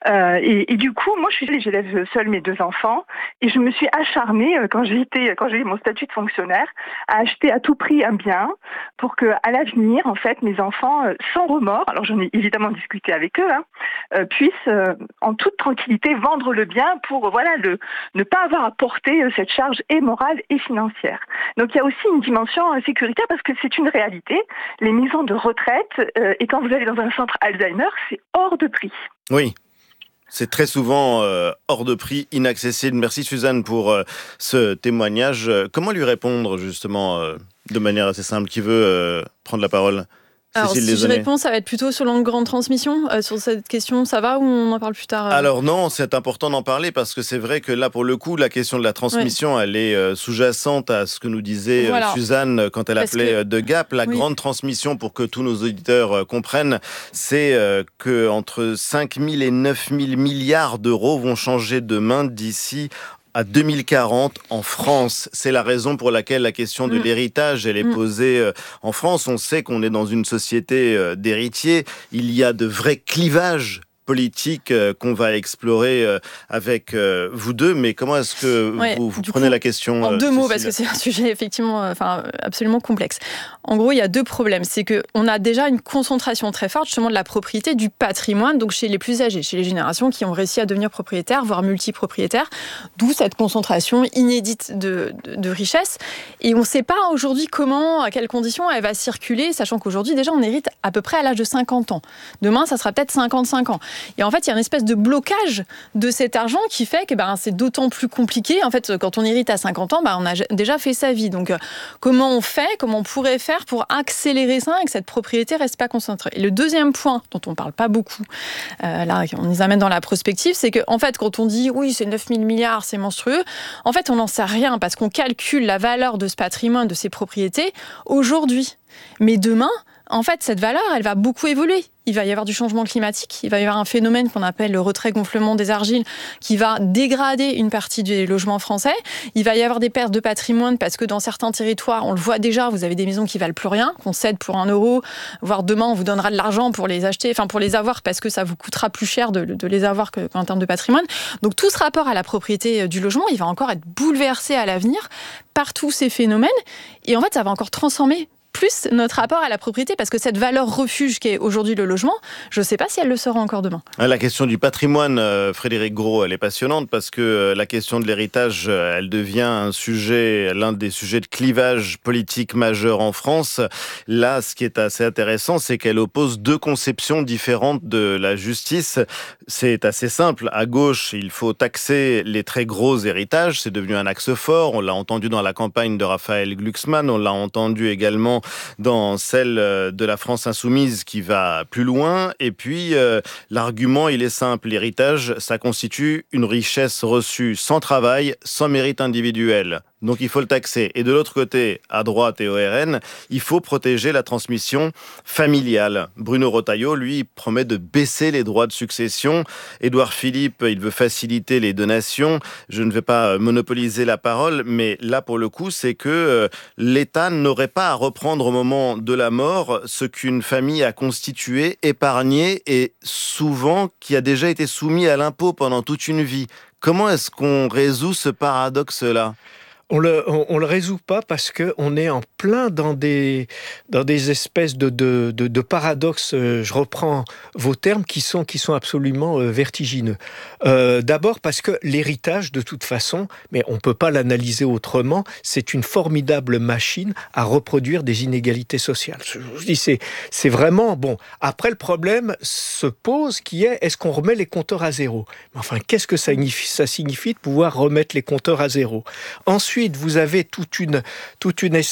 Et du coup, moi, j'élève seule mes 2 enfants et je me suis acharnée quand j'ai eu mon statut de fonctionnaire à acheter à tout prix un bien pour que à l'avenir, en fait, mes enfants, sans remords, alors j'en ai évidemment discuté avec eux, puissent en toute tranquillité vendre le bien pour ne pas avoir à porter cette charge et morale et financière. Donc il y a aussi une dimension sécuritaire parce que c'est une réalité. Les maisons de retraite, et quand vous allez dans un centre Alzheimer, c'est hors de prix. Oui. C'est très souvent hors de prix, inaccessible. Merci Suzanne pour ce témoignage. Comment lui répondre justement de manière assez simple? Qui veut prendre la parole? Alors, si je réponds, ça va être plutôt sur grande transmission. Sur cette question, ça va ou on en parle plus tard? Alors non, c'est important d'en parler parce que c'est vrai que là, pour le coup, la question de la transmission, elle est sous-jacente à ce que nous disait Suzanne quand elle appelait De Gap. La grande transmission, pour que tous nos auditeurs comprennent, c'est que entre 5 000 et 9 000 milliards d'euros vont changer de main d'ici à 2040 en France. C'est la raison pour laquelle la question de l'héritage, elle est posée en France. On sait qu'on est dans une société d'héritiers. Il y a de vrais clivages politiques qu'on va explorer avec vous deux. Mais comment est-ce que vous prenez la question? En 2 mots, parce que c'est un sujet effectivement absolument complexe. En gros, il y a 2 problèmes. C'est qu'on a déjà une concentration très forte justement de la propriété, du patrimoine, donc chez les plus âgés, chez les générations qui ont réussi à devenir propriétaires, voire multipropriétaires, d'où cette concentration inédite de richesse. Et on ne sait pas aujourd'hui comment, à quelles conditions elle va circuler, sachant qu'aujourd'hui, déjà, on hérite à peu près à l'âge de 50 ans. Demain, ça sera peut-être 55 ans. Et en fait, il y a une espèce de blocage de cet argent qui fait que c'est d'autant plus compliqué. En fait, quand on hérite à 50 ans, on a déjà fait sa vie. Donc, comment on pourrait faire pour accélérer ça et que cette propriété reste pas concentrée? Et le deuxième point, dont on parle pas beaucoup, là, on les amène dans la prospective, c'est qu'en fait, quand on dit, oui, c'est 9 000 milliards, c'est monstrueux, en fait, on n'en sait rien parce qu'on calcule la valeur de ce patrimoine, de ces propriétés, aujourd'hui. Mais demain, en fait, cette valeur, elle va beaucoup évoluer. Il va y avoir du changement climatique, il va y avoir un phénomène qu'on appelle le retrait-gonflement des argiles qui va dégrader une partie des logements français. Il va y avoir des pertes de patrimoine parce que dans certains territoires, on le voit déjà, vous avez des maisons qui valent plus rien, qu'on cède pour 1 €, voire demain, on vous donnera de l'argent pour les acheter, pour les avoir parce que ça vous coûtera plus cher de les avoir qu'en termes de patrimoine. Donc tout ce rapport à la propriété du logement, il va encore être bouleversé à l'avenir par tous ces phénomènes. Et en fait, ça va encore transformer plus notre rapport à la propriété, parce que cette valeur refuge qui est aujourd'hui le logement, je ne sais pas si elle le sera encore demain. La question du patrimoine, Frédéric Gros, elle est passionnante parce que la question de l'héritage, elle devient l'un des sujets de clivage politique majeur en France. Là, ce qui est assez intéressant, c'est qu'elle oppose 2 conceptions différentes de la justice. C'est assez simple. À gauche, il faut taxer les très gros héritages. C'est devenu un axe fort. On l'a entendu dans la campagne de Raphaël Glucksmann. On l'a entendu également dans celle de la France insoumise qui va plus loin. Et puis, l'argument, il est simple. L'héritage, ça constitue une richesse reçue sans travail, sans mérite individuel. Donc il faut le taxer. Et de l'autre côté, à droite et au RN, il faut protéger la transmission familiale. Bruno Retailleau, lui, promet de baisser les droits de succession. Édouard Philippe, il veut faciliter les donations. Je ne vais pas monopoliser la parole, mais là, pour le coup, c'est que l'État n'aurait pas à reprendre au moment de la mort ce qu'une famille a constitué, épargné et souvent qui a déjà été soumis à l'impôt pendant toute une vie. Comment est-ce qu'on résout ce paradoxe-là ? On le résout pas parce que on est en plein dans des espèces de paradoxes. Je reprends vos termes qui sont absolument vertigineux. D'abord parce que l'héritage, de toute façon, mais on peut pas l'analyser autrement, c'est une formidable machine à reproduire des inégalités sociales. Je vous dis, c'est vraiment bon. Après, le problème se pose qui est, est-ce qu'on remet les compteurs à zéro ? Mais enfin, qu'est-ce que ça signifie de pouvoir remettre les compteurs à zéro ? Ensuite, vous avez toute une espèce de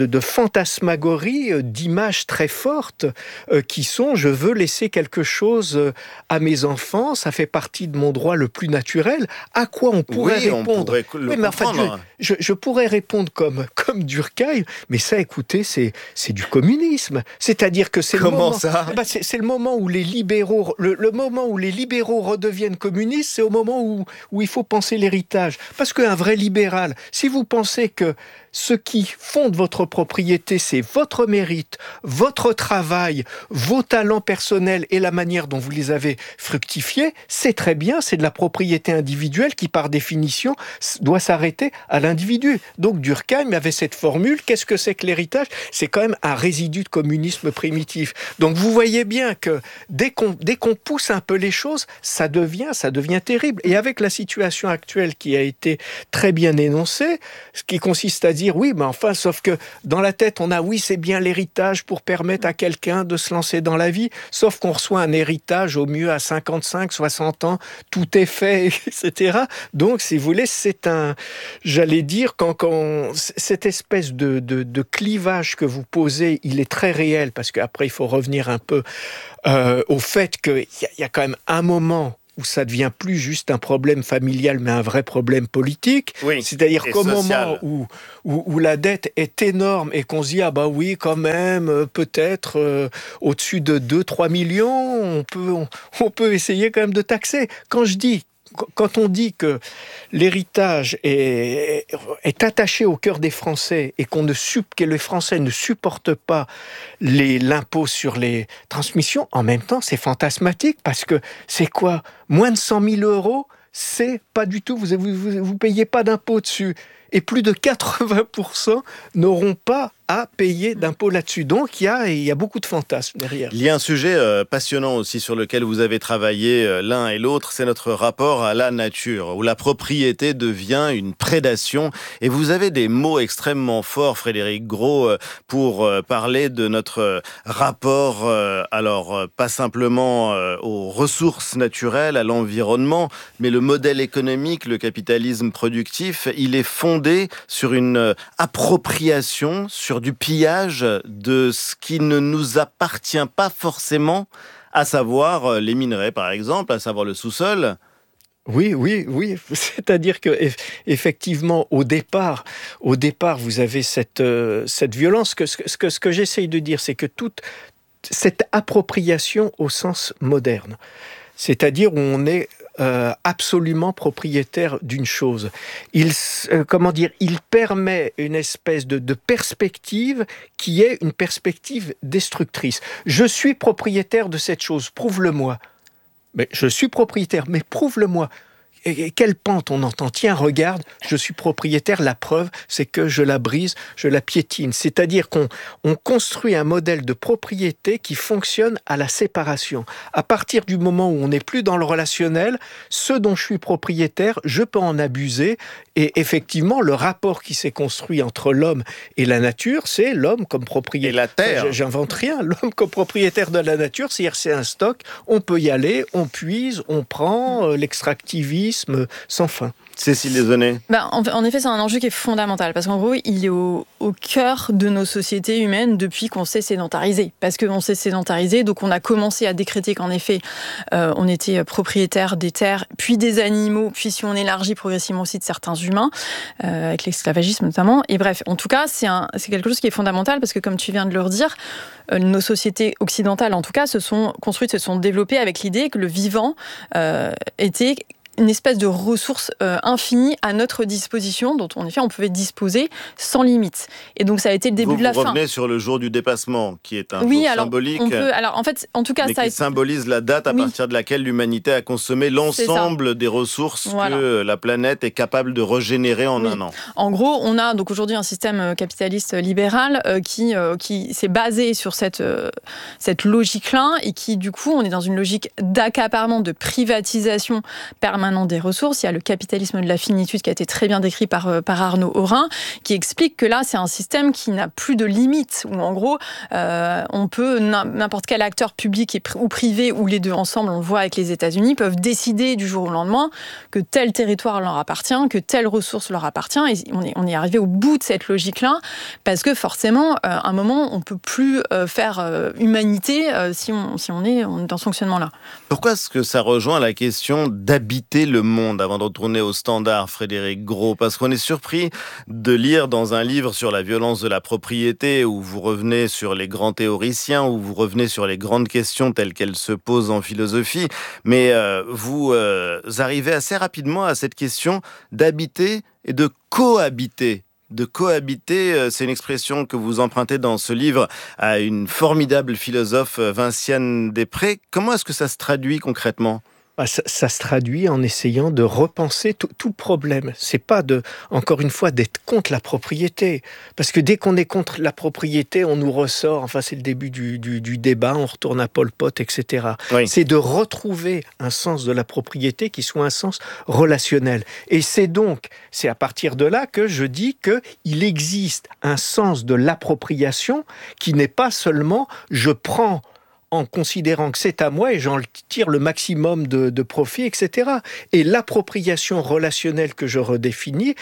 de fantasmagorie, d'images très fortes qui sont « je veux laisser quelque chose à mes enfants, ça fait partie de mon droit le plus naturel ». À quoi on pourrait répondre? Je pourrais répondre comme Durkheim, mais ça, écoutez, c'est du communisme. C'est-à-dire que c'est c'est le moment où les libéraux, le moment où les libéraux redeviennent communistes, c'est au moment où il faut penser l'héritage. Parce qu'un vrai libéral, si vous pensez que ce qui fonde votre propriété, c'est votre mérite, votre travail, vos talents personnels et la manière dont vous les avez fructifiés, c'est très bien, c'est de la propriété individuelle qui, par définition, doit s'arrêter à l'individu. Donc Durkheim avait cette formule, qu'est-ce que c'est que l'héritage? C'est quand même un résidu de communisme primitif. Donc vous voyez bien que dès qu'on pousse un peu les choses, ça devient terrible. Et avec la situation actuelle qui a été très bien énoncée, ce qui consiste à dire oui, mais enfin, sauf que dans la tête, on a oui, c'est bien l'héritage pour permettre à quelqu'un de se lancer dans la vie, sauf qu'on reçoit un héritage au mieux à 55, 60 ans, tout est fait, etc. Donc, si vous voulez, j'allais dire, cette espèce de clivage que vous posez, il est très réel, parce qu'après, il faut revenir un peu au fait qu'il y a quand même un moment où ça devient plus juste un problème familial, mais un vrai problème politique. Oui, c'est-à-dire qu'au moment où la dette est énorme et qu'on se dit, ah bah oui, quand même, peut-être au-dessus de 2-3 millions, on peut essayer quand même de taxer. Quand on dit que l'héritage est attaché au cœur des Français et que les Français ne supportent pas l'impôt sur les transmissions, en même temps, c'est fantasmatique parce que c'est quoi? Moins de 100 000 euros, c'est pas du tout, vous payez pas d'impôt dessus. Et plus de 80% n'auront pas à payer d'impôts là-dessus. Donc, il y a beaucoup de fantasmes derrière. Il y a un sujet passionnant aussi sur lequel vous avez travaillé l'un et l'autre, c'est notre rapport à la nature, où la propriété devient une prédation. Et vous avez des mots extrêmement forts, Frédéric Gros, pour parler de notre rapport, alors pas simplement aux ressources naturelles, à l'environnement, mais le modèle économique, le capitalisme productif, il est fondé sur une appropriation, sur du pillage de ce qui ne nous appartient pas forcément, à savoir les minerais par exemple, à savoir le sous-sol. Oui. C'est-à-dire que effectivement, au départ, vous avez cette violence. Ce que j'essaye de dire, c'est que toute cette appropriation au sens moderne, c'est-à-dire où on est absolument propriétaire d'une chose. Il permet une espèce de perspective qui est une perspective destructrice. Je suis propriétaire de cette chose, prouve-le-moi. Mais je suis propriétaire, mais prouve-le-moi. Et quelle pente on entend? Tiens, regarde, je suis propriétaire, la preuve, c'est que je la brise, je la piétine. C'est-à-dire qu'on construit un modèle de propriété qui fonctionne à la séparation. À partir du moment où on n'est plus dans le relationnel, ce dont je suis propriétaire, je peux en abuser. Et effectivement, le rapport qui s'est construit entre l'homme et la nature, c'est l'homme comme propriétaire. Et la terre. J'invente rien. L'homme comme propriétaire de la nature, c'est-à-dire c'est un stock, on peut y aller, on puise, on prend l'extractivisme sans fin. Cécile Desaunay. En effet, c'est un enjeu qui est fondamental parce qu'en gros, il est au cœur de nos sociétés humaines depuis qu'on s'est sédentarisé. Parce qu'on s'est sédentarisé, donc on a commencé à décréter qu'en effet, on était propriétaire des terres, puis des animaux, puis si on élargit progressivement aussi de certains humains, avec l'esclavagisme notamment. Et bref, en tout cas, c'est quelque chose qui est fondamental parce que comme tu viens de le redire, nos sociétés occidentales, en tout cas, se sont développées avec l'idée que le vivant était une espèce de ressource infinie à notre disposition, dont en effet on pouvait disposer sans limite. Et donc ça a été le début de la fin. Vous revenez sur le jour du dépassement, qui est un jour symbolique, qui symbolise la date à partir de laquelle l'humanité a consommé l'ensemble des ressources que la planète est capable de régénérer en un an. En gros, on a donc aujourd'hui un système capitaliste libéral qui s'est basé sur cette logique-là et qui, du coup, on est dans une logique d'accaparement, de privatisation permanente permanent des ressources. Il y a le capitalisme de la finitude qui a été très bien décrit par Arnaud Aurin, qui explique que là, c'est un système qui n'a plus de limites, où en gros, on peut, n'importe quel acteur public ou privé, ou les deux ensemble, on le voit avec les États-Unis, peuvent décider du jour au lendemain que tel territoire leur appartient, que telle ressource leur appartient. Et on est arrivé au bout de cette logique-là, parce que forcément, à un moment, on ne peut plus faire humanité si on est dans ce fonctionnement-là. Pourquoi est-ce que ça rejoint la question d'habiter le monde, avant de retourner au standard, Frédéric Gros? Parce qu'on est surpris de lire dans un livre sur la violence de la propriété, où vous revenez sur les grands théoriciens, où vous revenez sur les grandes questions telles qu'elles se posent en philosophie, mais vous arrivez assez rapidement à cette question d'habiter et de cohabiter. De cohabiter, c'est une expression que vous empruntez dans ce livre à une formidable philosophe, Vinciane Després. Comment est-ce que ça se traduit concrètement ? Ça se traduit en essayant de repenser tout problème. C'est pas encore une fois, d'être contre la propriété. Parce que dès qu'on est contre la propriété, on nous ressort, enfin c'est le début du débat, on retourne à Pol Pot, etc. Oui. C'est de retrouver un sens de la propriété qui soit un sens relationnel. Et c'est à partir de là que je dis qu'il existe un sens de l'appropriation qui n'est pas seulement je prends en considérant que c'est à moi et j'en tire le maximum de profit, etc. Et l'appropriation relationnelle que je redéfinis,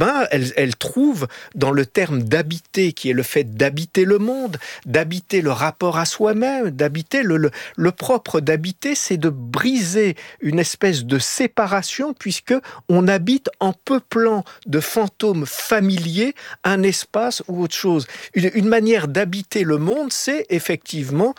elle trouve dans le terme d'habiter, qui est le fait d'habiter le monde, d'habiter le rapport à soi-même, d'habiter le propre d'habiter, c'est de briser une espèce de séparation, puisque on habite en peuplant de fantômes familiers un espace ou autre chose. Une manière d'habiter le monde, c'est effectivement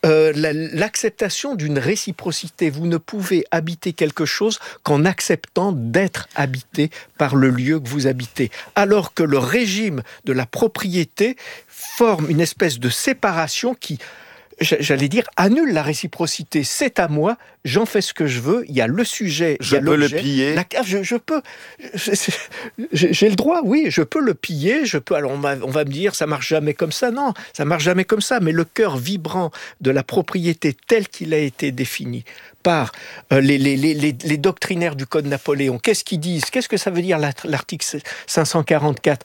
l'acceptation d'une réciprocité. Vous ne pouvez habiter quelque chose qu'en acceptant d'être habité par le lieu que vous habitez. Alors que le régime de la propriété forme une espèce de séparation qui, j'allais dire, annule la réciprocité. C'est à moi, j'en fais ce que je veux, il y a le sujet, il y a l'objet. Je peux le piller. Je peux. J'ai le droit, oui, je peux le piller, je peux. Alors on va me dire, ça marche jamais comme ça. Non, ça marche jamais comme ça, mais le cœur vibrant de la propriété tel qu'il a été défini par les doctrinaires du Code Napoléon. Qu'est-ce qu'ils disent ? Qu'est-ce que ça veut dire l'article 544 ?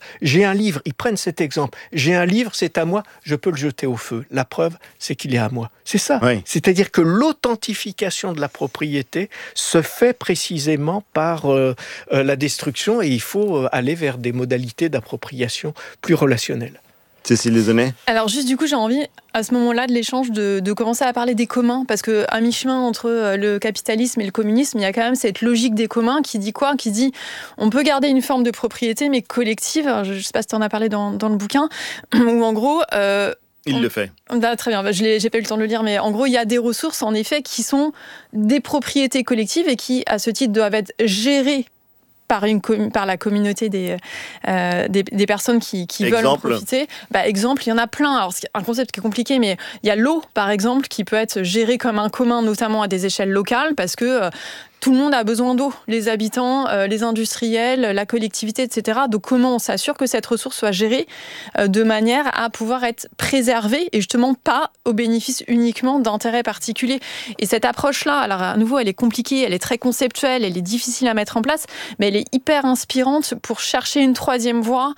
J'ai un livre, ils prennent cet exemple. J'ai un livre, c'est à moi, je peux le jeter au feu. La preuve, c'est qu'il est à moi. C'est ça. Oui. C'est-à-dire que l'authentification de la propriété se fait précisément par la destruction, et il faut aller vers des modalités d'appropriation plus relationnelles. Cécile Desaunay. Alors juste du coup, j'ai envie à ce moment-là de l'échange de commencer à parler des communs, parce qu'à mi-chemin entre le capitalisme et le communisme, il y a quand même cette logique des communs qui dit quoi ? Qui dit on peut garder une forme de propriété mais collective. Alors, je ne sais pas si tu en as parlé dans le bouquin, où en gros... Il le fait. Très bien, j'ai pas eu le temps de le lire, mais en gros, il y a des ressources en effet qui sont des propriétés collectives et qui, à ce titre, doivent être gérées par la communauté des personnes qui veulent en profiter. Exemple, il y en a plein. Alors, c'est un concept qui est compliqué, mais il y a l'eau, par exemple, qui peut être gérée comme un commun, notamment à des échelles locales, parce que tout le monde a besoin d'eau, les habitants, les industriels, la collectivité, etc. Donc comment on s'assure que cette ressource soit gérée de manière à pouvoir être préservée et justement pas au bénéfice uniquement d'intérêts particuliers. Et cette approche-là, alors à nouveau, elle est compliquée, elle est très conceptuelle, elle est difficile à mettre en place, mais elle est hyper inspirante pour chercher une troisième voie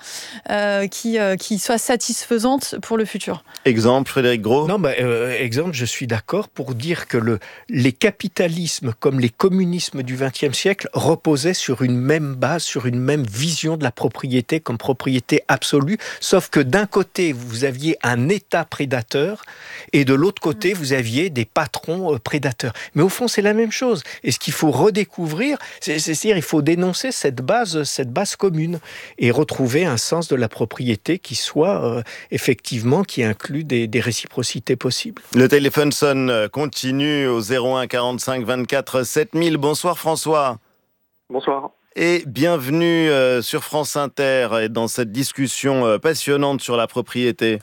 qui soit satisfaisante pour le futur. Exemple, Frédéric Gros ? Non, exemple, je suis d'accord pour dire que les capitalismes comme les communismes du XXe siècle reposait sur une même base, sur une même vision de la propriété comme propriété absolue, sauf que d'un côté, vous aviez un État prédateur et de l'autre côté, vous aviez des patrons prédateurs. Mais au fond, c'est la même chose. Et ce qu'il faut redécouvrir, c'est-à-dire il faut dénoncer cette base commune et retrouver un sens de la propriété qui soit effectivement, qui inclut des réciprocités possibles. Le téléphone sonne, continue au 01 45 24 7000. Bonsoir François. Bonsoir. Et bienvenue sur France Inter et dans cette discussion passionnante sur la propriété.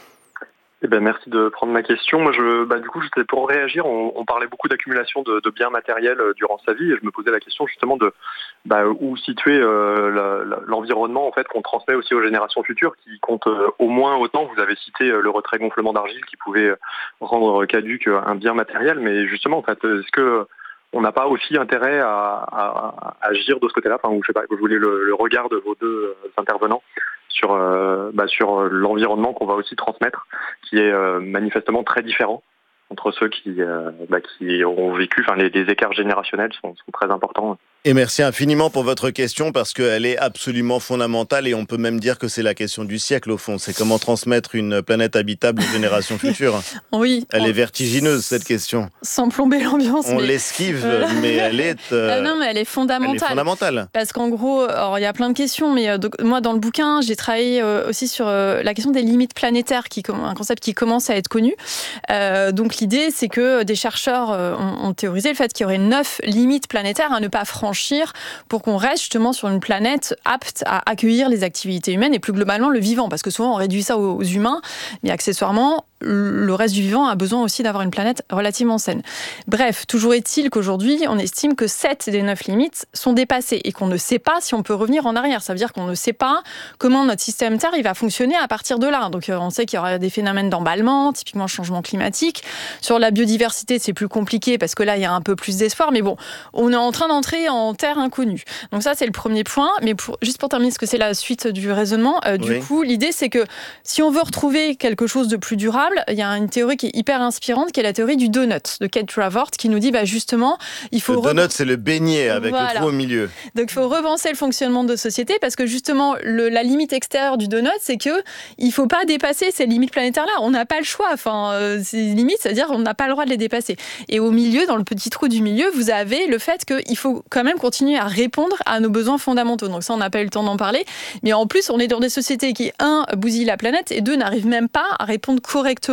Merci de prendre ma question. Moi, du coup, j'étais pour réagir. On parlait beaucoup d'accumulation de biens matériels durant sa vie, et je me posais la question justement de où situer l'environnement en fait qu'on transmet aussi aux générations futures, qui comptent au moins autant. Vous avez cité le retrait gonflement d'argile qui pouvait rendre caduque un bien matériel, mais justement, en fait, est-ce que on n'a pas aussi intérêt à agir de ce côté-là. Enfin, je sais pas, je voulais le regard de vos deux intervenants sur l'environnement qu'on va aussi transmettre, qui est manifestement très différent entre ceux qui ont vécu. Enfin, les écarts générationnels sont très importants. Et merci infiniment pour votre question, parce qu'elle est absolument fondamentale, et on peut même dire que c'est la question du siècle au fond. C'est comment transmettre une planète habitable aux générations futures. Oui. Elle est vertigineuse, cette question. Sans plomber l'ambiance. On l'esquive, mais elle est... non, mais elle est fondamentale. Elle est fondamentale. Parce qu'en gros, il y a plein de questions, mais moi, dans le bouquin, j'ai travaillé aussi sur la question des limites planétaires, un concept qui commence à être connu. Donc l'idée, c'est que des chercheurs ont théorisé le fait qu'il y aurait 9 limites planétaires à ne pas franchir pour qu'on reste justement sur une planète apte à accueillir les activités humaines et plus globalement le vivant, parce que souvent on réduit ça aux humains, mais accessoirement le reste du vivant a besoin aussi d'avoir une planète relativement saine. Bref, toujours est-il qu'aujourd'hui on estime que 7 des 9 limites sont dépassées et qu'on ne sait pas si on peut revenir en arrière. Ça veut dire qu'on ne sait pas comment notre système Terre il va fonctionner à partir de là. Donc on sait qu'il y aura des phénomènes d'emballement, typiquement changement climatique. Sur la biodiversité, c'est plus compliqué parce que là il y a un peu plus d'espoir, mais bon, on est en train d'entrer en terre inconnue. Donc ça c'est le premier point, mais juste pour terminer, parce que c'est la suite du raisonnement, du coup l'idée c'est que si on veut retrouver quelque chose de plus durable, il y a une théorie qui est hyper inspirante, qui est la théorie du donut de Kate Raworth, qui nous dit justement il faut... Le donut, c'est le beignet avec le trou au milieu. Donc il faut repenser le fonctionnement de société, parce que justement la limite extérieure du donut, c'est que il faut pas dépasser ces limites planétaires-là. On n'a pas le choix. Enfin, ces limites, c'est-à-dire on n'a pas le droit de les dépasser. Et au milieu, dans le petit trou du milieu, vous avez le fait qu'il faut quand même continuer à répondre à nos besoins fondamentaux. Donc ça, on n'a pas eu le temps d'en parler. Mais en plus, on est dans des sociétés qui, 1, bousillent la planète, et 2, n'arrivent même pas à répondre correctement